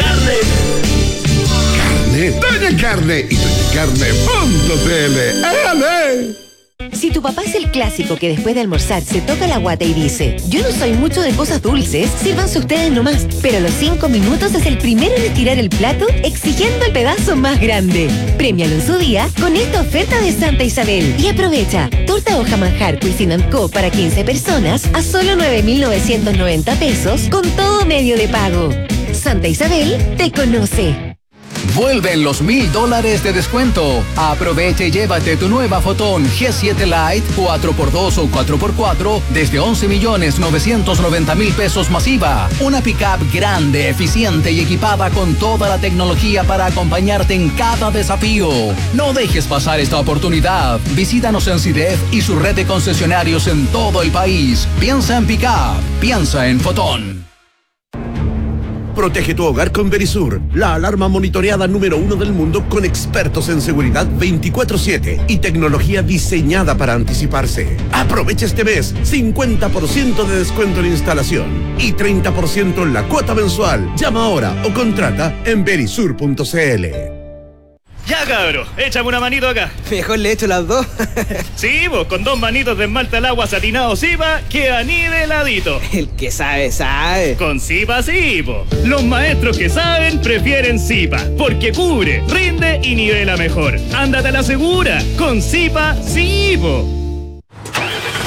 Doña Carne y DoñaCarne.cl. ¡Éale! Si tu papá es el clásico que después de almorzar se toca la guata y dice: yo no soy mucho de cosas dulces, sírvanse ustedes nomás. Pero a los 5 minutos es el primero en estirar el plato exigiendo el pedazo más grande. Premialo en su día con esta oferta de Santa Isabel. Y aprovecha: torta hoja manjar Cuisine & Co para 15 personas a solo 9.990 pesos con todo medio de pago. Santa Isabel te conoce. Vuelven los $1,000 de descuento. Aprovecha y llévate tu nueva Fotón G7 Lite 4x2 o 4x4 desde 11.990.000 pesos masiva. Una pickup grande, eficiente y equipada con toda la tecnología para acompañarte en cada desafío. No dejes pasar esta oportunidad. Visítanos en CIDEF y su red de concesionarios en todo el país. Piensa en pickup, piensa en Fotón. Protege tu hogar con Verisur, la alarma monitoreada número 1 del mundo con expertos en seguridad 24/7 y tecnología diseñada para anticiparse. Aprovecha este mes 50% de descuento en instalación y 30% en la cuota mensual. Llama ahora o contrata en verisur.cl. Ya, cabro, échame una manito acá. Mejor le echo las 2. Sí, vos, con 2 manitos de esmalte al agua satinado Zipa, queda niveladito. El que sabe, sabe. Con Zipa, sí, po. Los maestros que saben prefieren Zipa, porque cubre, rinde y nivela mejor. Ándate a la segura. Con Zipa, sí, po.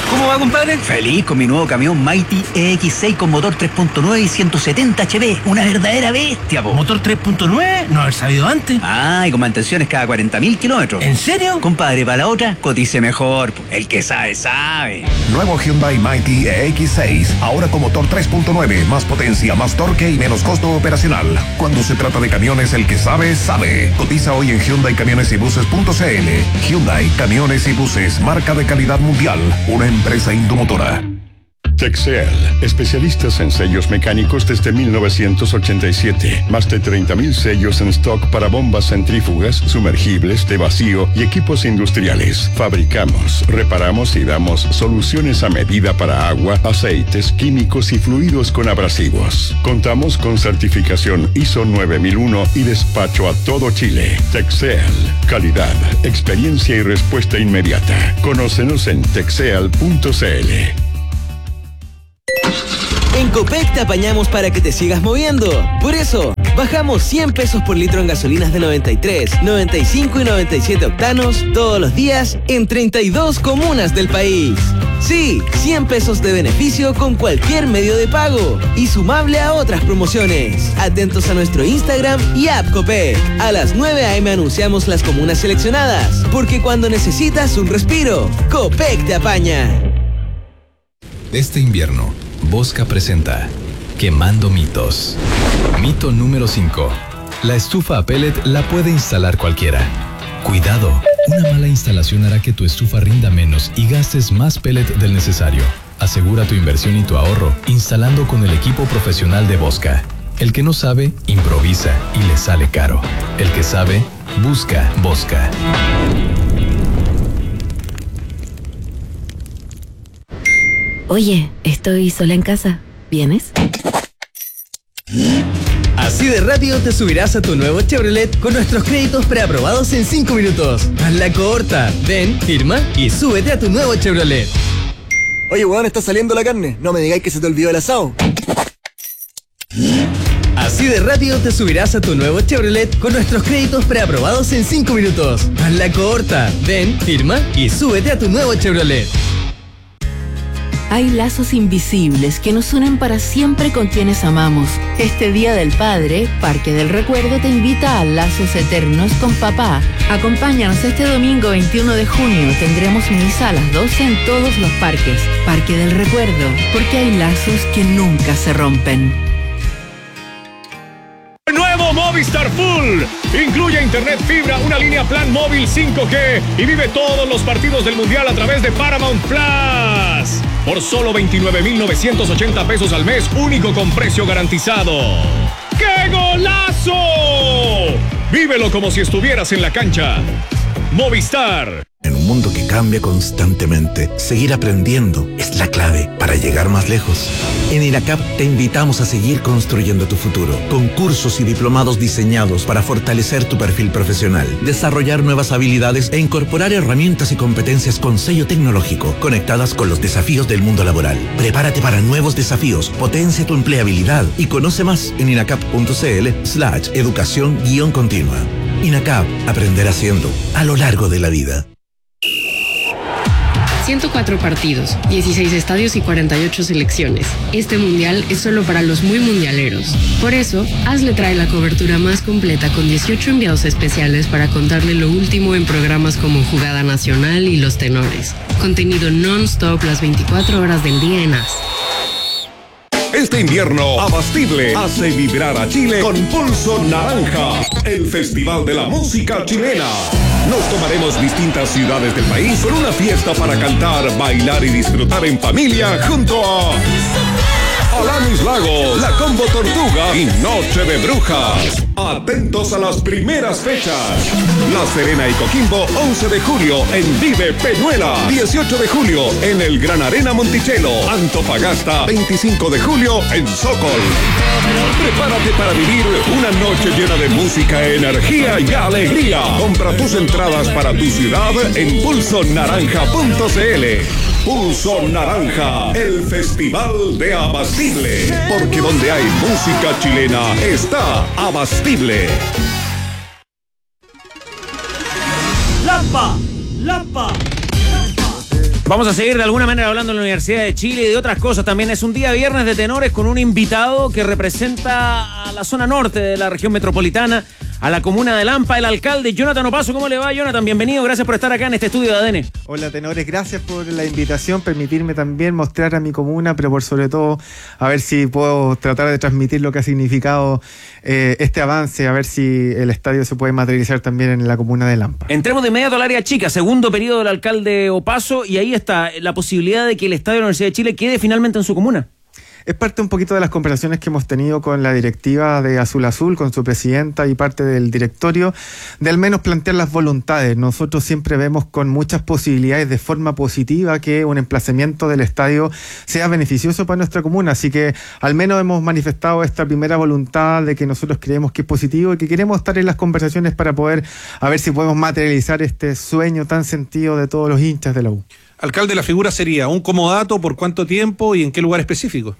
¿Cómo va, compadre? Feliz con mi nuevo camión Mighty EX6 con motor 3.9 y 170 HP. Una verdadera bestia, po. ¿Motor 3.9? No haber sabido antes. Ah, y con mantenciones cada 40.000 kilómetros. ¿En serio? Compadre, para la otra, cotice mejor, po. El que sabe, sabe. Nuevo Hyundai Mighty EX6. Ahora con motor 3.9. Más potencia, más torque y menos costo operacional. Cuando se trata de camiones, el que sabe, sabe. Cotiza hoy en HyundaiCamionesYbuses.cl. Hyundai Camiones y Buses. Marca de calidad mundial. Una empresa Indomotora. Texel, especialistas en sellos mecánicos desde 1987. Más de 30.000 sellos en stock para bombas centrífugas, sumergibles, de vacío y equipos industriales. Fabricamos, reparamos y damos soluciones a medida para agua, aceites, químicos y fluidos con abrasivos. Contamos con certificación ISO 9001 y despacho a todo Chile. Texel, calidad, experiencia y respuesta inmediata. Conócenos en texel.cl. En Copec te apañamos para que te sigas moviendo. Por eso, bajamos 100 pesos por litro en gasolinas de 93, 95 y 97 octanos todos los días en 32 comunas del país. Sí, 100 pesos de beneficio con cualquier medio de pago y sumable a otras promociones. Atentos a nuestro Instagram y app Copec. A las 9 a.m. anunciamos las comunas seleccionadas, porque cuando necesitas un respiro, Copec te apaña. Este invierno, Bosca presenta Quemando Mitos. Mito número 5. La estufa a pellet la puede instalar cualquiera. Cuidado, una mala instalación hará que tu estufa rinda menos y gastes más pellet del necesario. Asegura tu inversión y tu ahorro instalando con el equipo profesional de Bosca. El que no sabe, improvisa y le sale caro. El que sabe, busca Bosca. Oye, estoy sola en casa. ¿Vienes? Así de rápido te subirás a tu nuevo Chevrolet con nuestros créditos preaprobados en 5 minutos. Hazla corta. Ven, firma y súbete a tu nuevo Chevrolet. Oye, weón, está saliendo la carne. No me digáis que se te olvidó el asado. Así de rápido te subirás a tu nuevo Chevrolet con nuestros créditos preaprobados en 5 minutos. Hazla corta. Ven, firma y súbete a tu nuevo Chevrolet. Hay lazos invisibles que nos unen para siempre con quienes amamos. Este Día del Padre, Parque del Recuerdo te invita a lazos eternos con papá. Acompáñanos este domingo 21 de junio. Tendremos misa a las 12 en todos los parques. Parque del Recuerdo, porque hay lazos que nunca se rompen. Nuevo Movistar Full. Incluye internet fibra, una línea plan móvil 5G y vive todos los partidos del Mundial a través de Paramount Plus. Por solo 29,980 pesos al mes, único con precio garantizado. ¡Qué golazo! Vívelo como si estuvieras en la cancha. Movistar. En un mundo que cambia constantemente, seguir aprendiendo es la clave para llegar más lejos. En INACAP te invitamos a seguir construyendo tu futuro, con cursos y diplomados diseñados para fortalecer tu perfil profesional, desarrollar nuevas habilidades e incorporar herramientas y competencias con sello tecnológico, conectadas con los desafíos del mundo laboral. Prepárate para nuevos desafíos, potencia tu empleabilidad y conoce más en inacap.cl/educación-continua. INACAP, aprender haciendo a lo largo de la vida. 104 partidos, 16 estadios y 48 selecciones. Este mundial es solo para los muy mundialeros. Por eso, ASLE trae la cobertura más completa con 18 enviados especiales para contarle lo último en programas como Jugada Nacional y Los Tenores. Contenido non-stop las 24 horas del día en AS. Este invierno, Abastible hace vibrar a Chile con Pulso Naranja, el festival de la música chilena. Nos tomaremos distintas ciudades del país con una fiesta para cantar, bailar y disfrutar en familia junto a Alanis Lagos, La Combo Tortuga y Noche de Brujas. Atentos a las primeras fechas. La Serena y Coquimbo, 11 de julio en Vive Peñuela. 18 de julio en el Gran Arena Monticello. Antofagasta, 25 de julio en Sokol. Prepárate para vivir una noche llena de música, energía y alegría. Compra tus entradas para tu ciudad en pulsonaranja.cl. Pulso Naranja, el festival de Abastible. Porque donde hay música chilena está Abastible. ¡Lampa! ¡Lampa! Vamos a seguir de alguna manera hablando de la Universidad de Chile y de otras cosas también. Es un día viernes de tenores con un invitado que representa a la zona norte de la región metropolitana, a la comuna de Lampa, el alcalde Jonathan Opazo. ¿Cómo le va, Jonathan? Bienvenido, gracias por estar acá en este estudio de ADN. Hola, tenores, gracias por la invitación, permitirme también mostrar a mi comuna, pero por sobre todo a ver si puedo tratar de transmitir lo que ha significado este avance, a ver si el estadio se puede materializar también en la comuna de Lampa. Entremos de inmediato al área chica, segundo periodo del alcalde Opazo, y ahí está la posibilidad de que el estadio de la Universidad de Chile quede finalmente en su comuna. Es parte un poquito de las conversaciones que hemos tenido con la directiva de Azul Azul, con su presidenta y parte del directorio, de al menos plantear las voluntades. Nosotros siempre vemos con muchas posibilidades de forma positiva que un emplazamiento del estadio sea beneficioso para nuestra comuna, así que al menos hemos manifestado esta primera voluntad de que nosotros creemos que es positivo y que queremos estar en las conversaciones para poder a ver si podemos materializar este sueño tan sentido de todos los hinchas de la U. Alcalde, la figura sería un comodato, ¿por cuánto tiempo y en qué lugar específico?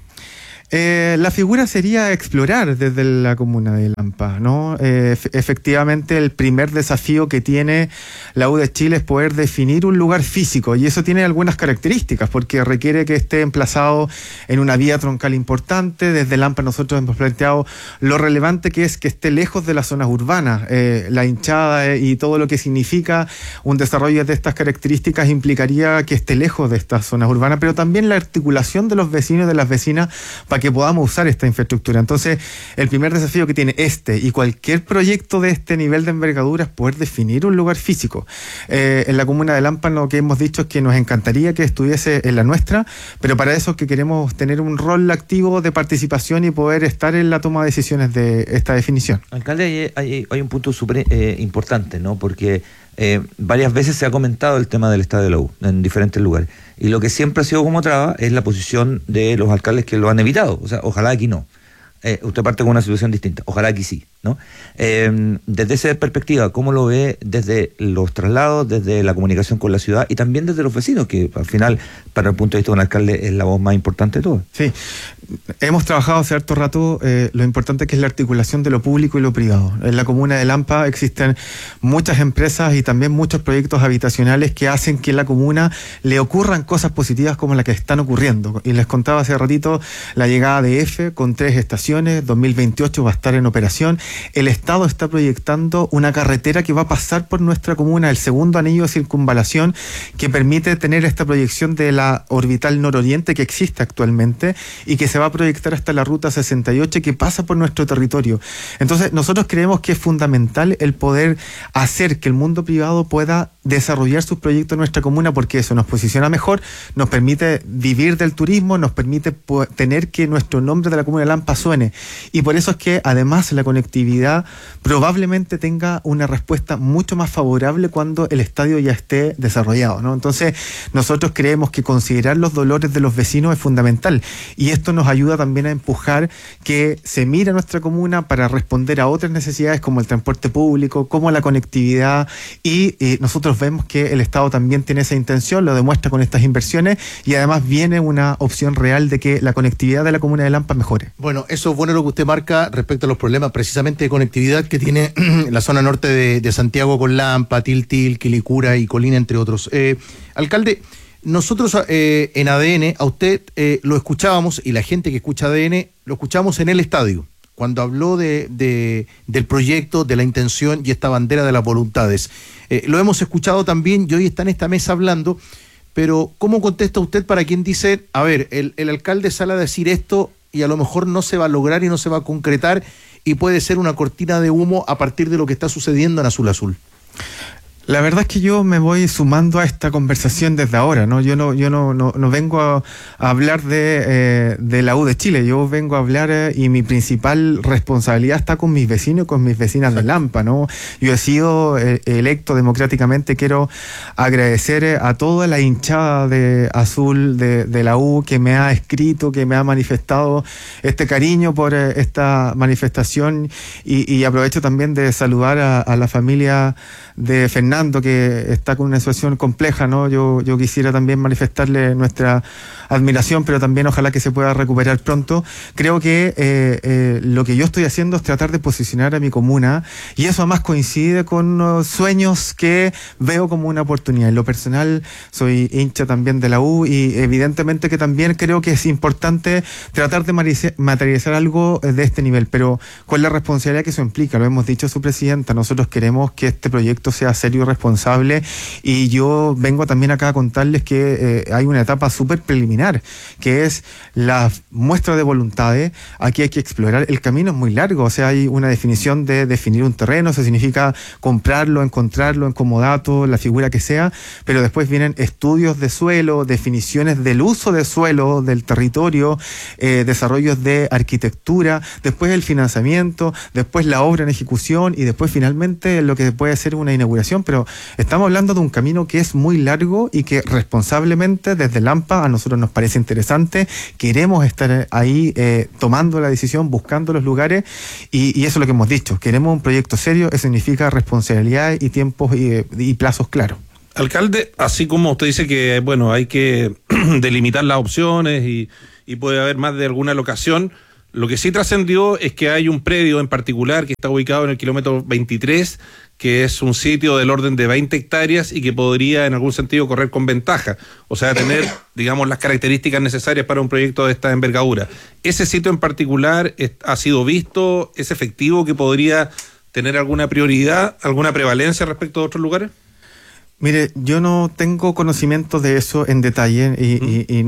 La figura sería explorar desde la comuna de Lampa, ¿no? Efectivamente, el primer desafío que tiene la U de Chile es poder definir un lugar físico, y eso tiene algunas características, porque requiere que esté emplazado en una vía troncal importante. Desde Lampa nosotros hemos planteado lo relevante que es que esté lejos de las zonas urbanas. La hinchada y todo lo que significa un desarrollo de estas características implicaría que esté lejos de estas zonas urbanas, pero también la articulación de los vecinos y de las vecinas para que podamos usar esta infraestructura. Entonces, el primer desafío que tiene y cualquier proyecto de este nivel de envergadura es poder definir un lugar físico. En la comuna de Lampa lo que hemos dicho es que nos encantaría que estuviese en la nuestra, pero para eso es que queremos tener un rol activo de participación y poder estar en la toma de decisiones de esta definición. Alcalde, hay un punto súper importante, ¿no? Porque varias veces se ha comentado el tema del estadio de la U en diferentes lugares, y lo que siempre ha sido como traba es la posición de los alcaldes que lo han evitado. O sea, ojalá aquí no. Usted parte con una situación distinta, ojalá aquí sí, ¿no? Desde esa perspectiva, ¿cómo lo ve desde los traslados, desde la comunicación con la ciudad y también desde los vecinos, que al final, para el punto de vista de un alcalde, es la voz más importante de todo? Sí, hemos trabajado hace harto rato lo importante que es la articulación de lo público y lo privado. En la comuna de Lampa existen muchas empresas y también muchos proyectos habitacionales que hacen que en la comuna le ocurran cosas positivas como las que están ocurriendo. Y les contaba hace ratito la llegada de EFE con 3 estaciones, 2028 va a estar en operación. El Estado está proyectando una carretera que va a pasar por nuestra comuna, el segundo anillo de circunvalación, que permite tener esta proyección de la orbital nororiente que existe actualmente y que se va a proyectar hasta la ruta 68 que pasa por nuestro territorio. Entonces, nosotros creemos que es fundamental el poder hacer que el mundo privado pueda desarrollar sus proyectos en nuestra comuna, porque eso nos posiciona mejor, nos permite vivir del turismo, nos permite tener que nuestro nombre de la comuna de Lampa suene. Y por eso es que además la conectividad probablemente tenga una respuesta mucho más favorable cuando el estadio ya esté desarrollado, ¿no? Entonces, nosotros creemos que considerar los dolores de los vecinos es fundamental, y esto nos ayuda también a empujar que se mire a nuestra comuna para responder a otras necesidades como el transporte público, como la conectividad, y nosotros vemos que el Estado también tiene esa intención, lo demuestra con estas inversiones, y además viene una opción real de que la conectividad de la comuna de Lampa mejore. Bueno, eso es bueno lo que usted marca respecto a los problemas precisamente de conectividad que tiene la zona norte de Santiago con Lampa, Tiltil, Quilicura y Colina, entre otros. Alcalde, nosotros en ADN, a usted lo escuchábamos, y la gente que escucha ADN, lo escuchamos en el estadio, cuando habló del proyecto, de la intención y esta bandera de las voluntades. Lo hemos escuchado también y hoy está en esta mesa hablando, pero ¿cómo contesta usted para quien dice, a ver, el alcalde sale a decir esto y a lo mejor no se va a lograr y no se va a concretar y puede ser una cortina de humo a partir de lo que está sucediendo en Azul Azul? La verdad es que yo me voy sumando a esta conversación desde ahora, ¿no? Yo no vengo a hablar de la U de Chile, yo vengo a hablar y mi principal responsabilidad está con mis vecinos y con mis vecinas de Lampa, ¿no? Yo he sido electo democráticamente, quiero agradecer a toda la hinchada de Azul, de la U, que me ha escrito, que me ha manifestado este cariño por esta manifestación, y aprovecho también de saludar a la familia de Fernando Fernando, que está con una situación compleja, ¿no? Yo quisiera también manifestarle nuestra admiración, pero también ojalá que se pueda recuperar pronto. Creo que lo que yo estoy haciendo es tratar de posicionar a mi comuna, y eso además coincide con sueños que veo como una oportunidad. En lo personal, soy hincha también de la U, y evidentemente que también creo que es importante tratar de materializar algo de este nivel, pero con la responsabilidad que eso implica. Lo hemos dicho su presidenta, nosotros queremos que este proyecto sea serio y responsable, y yo vengo también acá a contarles que hay una etapa súper preliminar, que es la muestra de voluntades. Aquí hay que explorar, el camino es muy largo, o sea, hay una definición de definir un terreno, eso significa comprarlo, encontrarlo en comodato, la figura que sea, pero después vienen estudios de suelo, definiciones del uso de suelo, del territorio, desarrollos de arquitectura, después el financiamiento, después la obra en ejecución, y después finalmente lo que puede ser una inauguración. Pero estamos hablando de un camino que es muy largo y que responsablemente desde Lampa a nosotros nos parece interesante. Queremos estar ahí tomando la decisión, buscando los lugares, y eso es lo que hemos dicho. Queremos un proyecto serio, eso significa responsabilidad y tiempos y plazos claros. Alcalde, así como usted dice que bueno, hay que delimitar las opciones y puede haber más de alguna locación, lo que sí trascendió es que hay un predio en particular que está ubicado en el kilómetro 23, que es un sitio del orden de 20 hectáreas y que podría en algún sentido correr con ventaja, o sea, tener, digamos, las características necesarias para un proyecto de esta envergadura. ¿Ese sitio en particular ha sido visto? ¿Es efectivo que podría tener alguna prioridad, alguna prevalencia respecto a otros lugares? Mire, yo no tengo conocimiento de eso en detalle y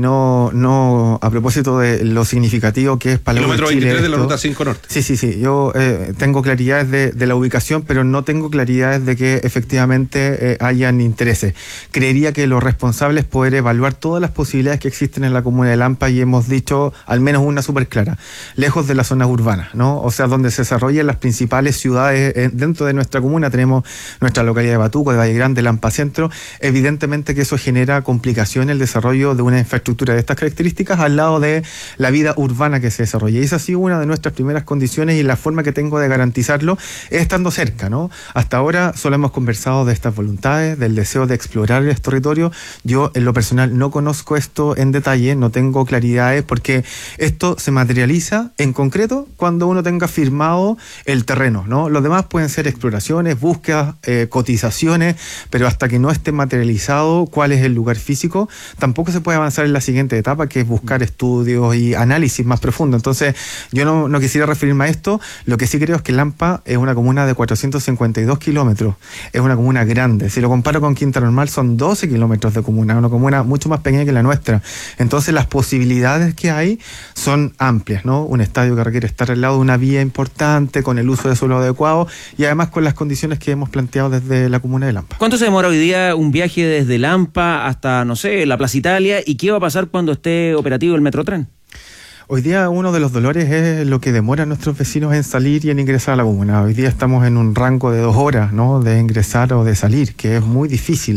no a propósito de lo significativo que es para la kilómetro 23 de la ruta 5 Norte. Sí. Yo tengo claridades de la ubicación, pero no tengo claridades de que efectivamente hayan intereses. Creería que lo responsable es poder evaluar todas las posibilidades que existen en la comuna de Lampa, y hemos dicho al menos una súper clara: lejos de las zonas urbanas, ¿no? O sea, donde se desarrollan las principales ciudades dentro de nuestra comuna. Tenemos nuestra localidad de Batuco, de Valle Grande, Lampa Centro. Evidentemente que eso genera complicación en el desarrollo de una infraestructura de estas características al lado de la vida urbana que se desarrolla. Y esa ha sido una de nuestras primeras condiciones, y la forma que tengo de garantizarlo es estando cerca, ¿no? Hasta ahora solo hemos conversado de estas voluntades, del deseo de explorar el territorio. Yo en lo personal no conozco esto en detalle, no tengo claridades, porque esto se materializa en concreto cuando uno tenga firmado el terreno, ¿no? Los demás pueden ser exploraciones, búsquedas, cotizaciones, pero hasta que no esté materializado cuál es el lugar físico, tampoco se puede avanzar en la siguiente etapa, que es buscar estudios y análisis más profundo. Entonces, yo no quisiera referirme a esto. Lo que sí creo es que Lampa es una comuna de 452 kilómetros, es una comuna grande. Si lo comparo con Quinta Normal, son 12 kilómetros de comuna, una comuna mucho más pequeña que la nuestra. Entonces, las posibilidades que hay son amplias, ¿no? Un estadio que requiere estar al lado de una vía importante, con el uso de suelo adecuado, y además con las condiciones que hemos planteado desde la comuna de Lampa. ¿Cuánto se demora hoy día un viaje desde Lampa hasta, no sé, la Plaza Italia, y qué va a pasar cuando esté operativo el Metrotren? Hoy día uno de los dolores es lo que demora a nuestros vecinos en salir y en ingresar a la comuna. Hoy día estamos en un rango de 2 horas, ¿no?, de ingresar o de salir, que es muy difícil.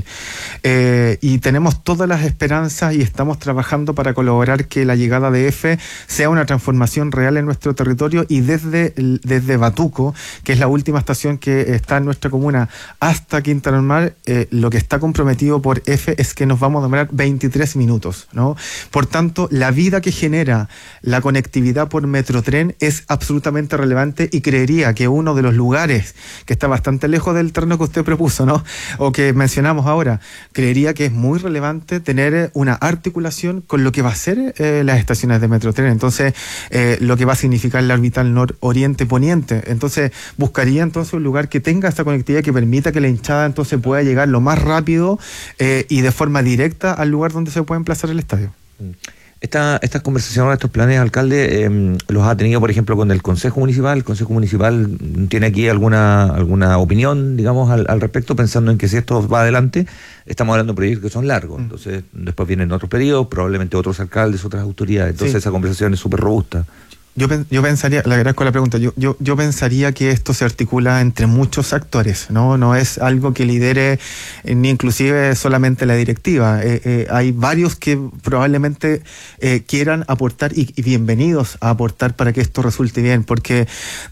Y tenemos todas las esperanzas y estamos trabajando para colaborar que la llegada de EFE sea una transformación real en nuestro territorio, y desde Batuco, que es la última estación que está en nuestra comuna, hasta Quinta Normal, lo que está comprometido por EFE es que nos vamos a demorar 23 minutos, ¿no? Por tanto, la vida que genera la conectividad por Metrotren es absolutamente relevante, y creería que uno de los lugares que está bastante lejos del terreno que usted propuso, ¿no?, o que mencionamos ahora, creería que es muy relevante tener una articulación con lo que va a ser las estaciones de Metrotren. Entonces, lo que va a significar la orbital nororiente-poniente. Entonces, buscaría entonces un lugar que tenga esta conectividad, que permita que la hinchada entonces pueda llegar lo más rápido y de forma directa al lugar donde se puede emplazar el estadio. Estas conversaciones, estos planes, alcalde, los ha tenido, por ejemplo, con el Consejo Municipal. ¿El Consejo Municipal tiene aquí alguna opinión, digamos, al respecto, pensando en que si esto va adelante, estamos hablando de proyectos que son largos? Entonces, después vienen otros periodos, probablemente otros alcaldes, otras autoridades. Entonces, sí, esa conversación es súper robusta. Yo pensaría, le agradezco la pregunta, yo pensaría que esto se articula entre muchos actores, no es algo que lidere ni inclusive solamente la directiva. Hay varios que probablemente quieran aportar y bienvenidos a aportar para que esto resulte bien, porque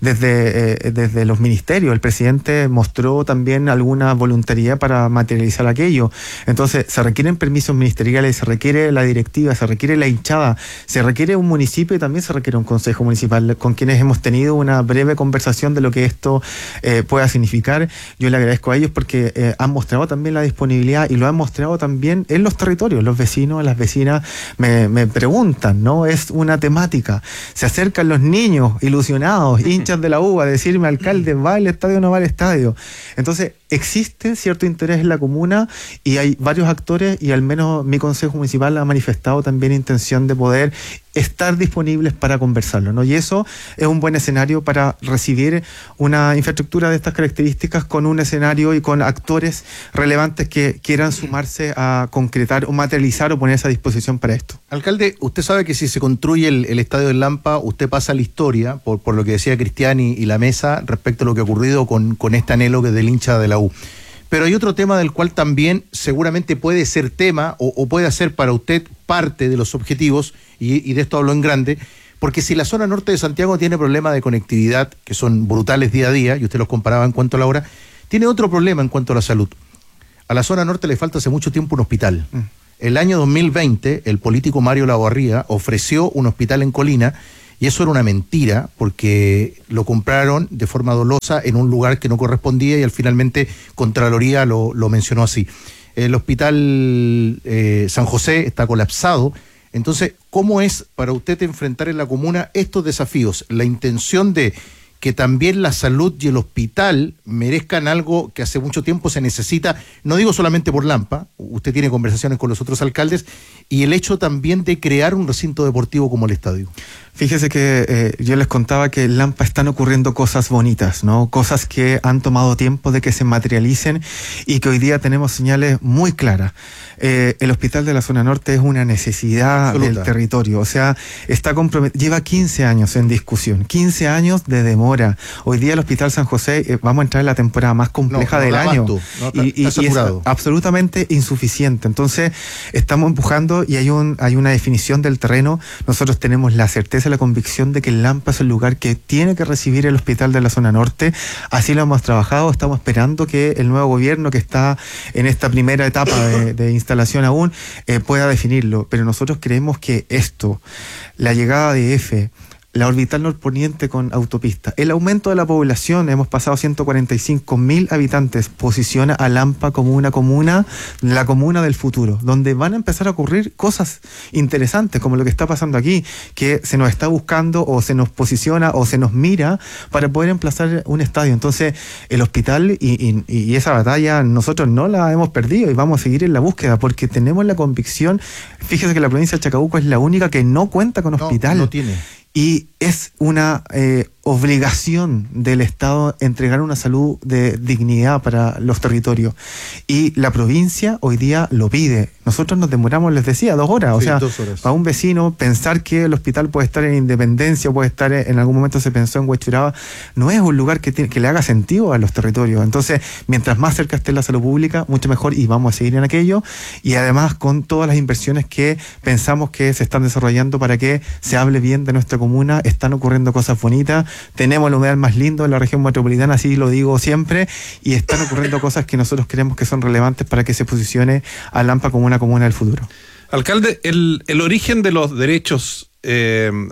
desde los ministerios el presidente mostró también alguna voluntariedad para materializar aquello. Entonces se requieren permisos ministeriales, se requiere la directiva, se requiere la hinchada, se requiere un municipio y también se requiere un consejo municipal, con quienes hemos tenido una breve conversación de lo que esto pueda significar. Yo le agradezco a ellos porque han mostrado también la disponibilidad y lo han mostrado también en los territorios. Los vecinos, las vecinas me preguntan, ¿no? Es una temática. Se acercan los niños ilusionados, hinchas de la U, a decirme, alcalde, ¿va al estadio o no va al estadio? Entonces, existe cierto interés en la comuna y hay varios actores y al menos mi consejo municipal ha manifestado también intención de poder estar disponibles para conversarlo, ¿no? Y eso es un buen escenario para recibir una infraestructura de estas características con un escenario y con actores relevantes que quieran sumarse a concretar o materializar o ponerse a disposición para esto. Alcalde, usted sabe que si se construye el estadio del Lampa, usted pasa a la historia, por lo que decía Cristian y la mesa, respecto a lo que ha ocurrido con este anhelo que del hincha de la U. Pero hay otro tema del cual también seguramente puede ser tema o puede ser para usted parte de los objetivos, y de esto hablo en grande, porque si la zona norte de Santiago tiene problemas de conectividad, que son brutales día a día, y usted los comparaba en cuanto a la hora, tiene otro problema en cuanto a la salud. A la zona norte le falta hace mucho tiempo un hospital. El año 2020, el político Mario Lavarría ofreció un hospital en Colina, y eso era una mentira, porque lo compraron de forma dolosa en un lugar que no correspondía y finalmente Contraloría lo mencionó así. El hospital San José está colapsado. Entonces, ¿cómo es para usted enfrentar en la comuna estos desafíos? La intención de que también la salud y el hospital merezcan algo que hace mucho tiempo se necesita, no digo solamente por Lampa, usted tiene conversaciones con los otros alcaldes, y el hecho también de crear un recinto deportivo como el estadio. Fíjese que yo les contaba que en Lampa están ocurriendo cosas bonitas, ¿no? Cosas que han tomado tiempo de que se materialicen y que hoy día tenemos señales muy claras. El hospital de la zona norte es una necesidad absoluta del territorio, o sea, está lleva 15 años en discusión, 15 años de demora. Hoy día el hospital San José, vamos a entrar en la temporada más compleja del año y es absolutamente insuficiente. Entonces estamos empujando y hay una definición del terreno. Nosotros tenemos la certeza, la convicción de que el Lampa es el lugar que tiene que recibir el hospital de la zona norte. Así lo hemos trabajado, estamos esperando que el nuevo gobierno que está en esta primera etapa de instalación aún pueda definirlo, pero nosotros creemos que esto, la llegada de EFE, la orbital norponiente con autopista, el aumento de la población, hemos pasado 145.000 habitantes, posiciona a Lampa como una comuna, la comuna del futuro, donde van a empezar a ocurrir cosas interesantes, como lo que está pasando aquí, que se nos está buscando o se nos posiciona o se nos mira para poder emplazar un estadio. Entonces, el hospital y esa batalla nosotros no la hemos perdido y vamos a seguir en la búsqueda, porque tenemos la convicción, fíjese que la provincia de Chacabuco es la única que no cuenta con hospital. No tiene. Y es una obligación del Estado entregar una salud de dignidad para los territorios. Y la provincia hoy día lo pide. Nosotros nos demoramos, les decía, 2 horas. O sea, 2 horas. Para un vecino pensar que el hospital puede estar en Independencia, puede estar en algún momento se pensó en Huechuraba, no es un lugar que le haga sentido a los territorios. Entonces, mientras más cerca esté la salud pública, mucho mejor, y vamos a seguir en aquello. Y además con todas las inversiones que pensamos que se están desarrollando para que se hable bien de nuestra comuna, están ocurriendo cosas bonitas. Tenemos el humedal más lindo de la región metropolitana, así lo digo siempre, y están ocurriendo cosas que nosotros creemos que son relevantes para que se posicione a Lampa como una comuna del futuro. Alcalde, el origen de los derechos, el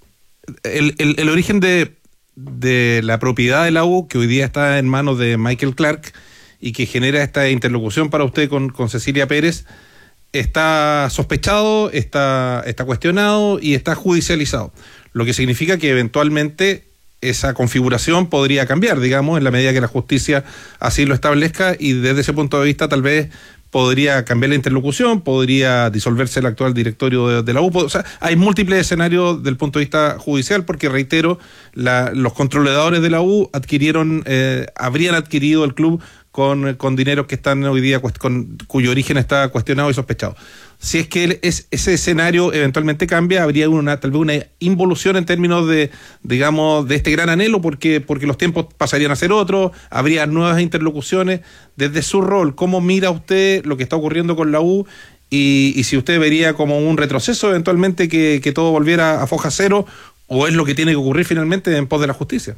origen de la propiedad de la U, que hoy día está en manos de Michael Clark y que genera esta interlocución para usted con Cecilia Pérez, está sospechado, está cuestionado y está judicializado, lo que significa que eventualmente esa configuración podría cambiar, digamos, en la medida que la justicia así lo establezca, y desde ese punto de vista tal vez podría cambiar la interlocución, podría disolverse el actual directorio de la U. O sea, hay múltiples escenarios del punto de vista judicial, porque reitero, los controladores de la U habrían adquirido el club con dineros que están hoy día, cuyo origen está cuestionado y sospechado. Si es que ese escenario eventualmente cambia, habría tal vez una involución en términos de, digamos, de este gran anhelo, porque los tiempos pasarían a ser otros, habría nuevas interlocuciones. Desde su rol, ¿cómo mira usted lo que está ocurriendo con la U? Y si usted vería como un retroceso eventualmente que todo volviera a foja cero, o es lo que tiene que ocurrir finalmente en pos de la justicia.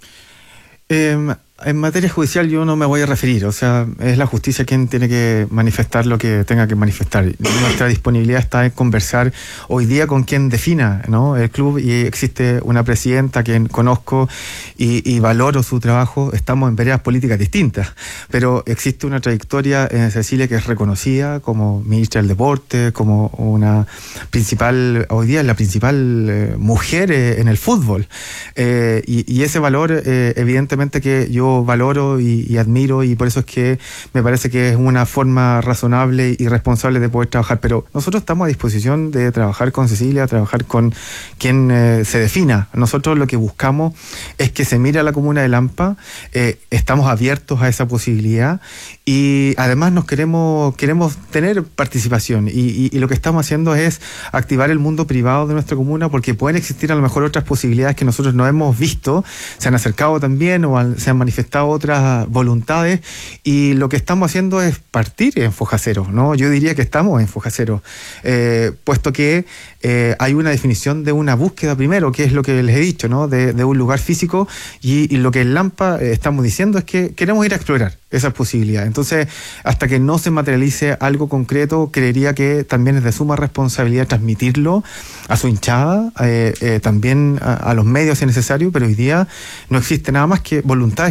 En materia judicial yo no me voy a referir, o sea, es la justicia quien tiene que manifestar lo que tenga que manifestar. Nuestra disponibilidad está en conversar hoy día con quien defina, ¿no?, el club, y existe una presidenta quien conozco y valoro su trabajo. Estamos en veredas políticas distintas, pero existe una trayectoria en Cecilia que es reconocida como ministra del Deporte, como una principal, hoy día la principal mujer en el fútbol, y ese valor evidentemente que yo valoro y admiro, y por eso es que me parece que es una forma razonable y responsable de poder trabajar. Pero nosotros estamos a disposición de trabajar con Cecilia, trabajar con quien se defina. Nosotros lo que buscamos es que se mire a la comuna de Lampa, estamos abiertos a esa posibilidad, y además queremos tener participación, y lo que estamos haciendo es activar el mundo privado de nuestra comuna, porque pueden existir a lo mejor otras posibilidades que nosotros no hemos visto, se han acercado también o se han manifestado otras voluntades, y lo que estamos haciendo es partir en foja cero, ¿no? Yo diría que estamos en foja cero, puesto que hay una definición de una búsqueda primero, que es lo que les he dicho, ¿no?, de un lugar físico, y lo que en Lampa estamos diciendo es que queremos ir a explorar esas posibilidades. Entonces, hasta que no se materialice algo concreto, creería que también es de suma responsabilidad transmitirlo a su hinchada, también a los medios si es necesario, pero hoy día no existe nada más que voluntades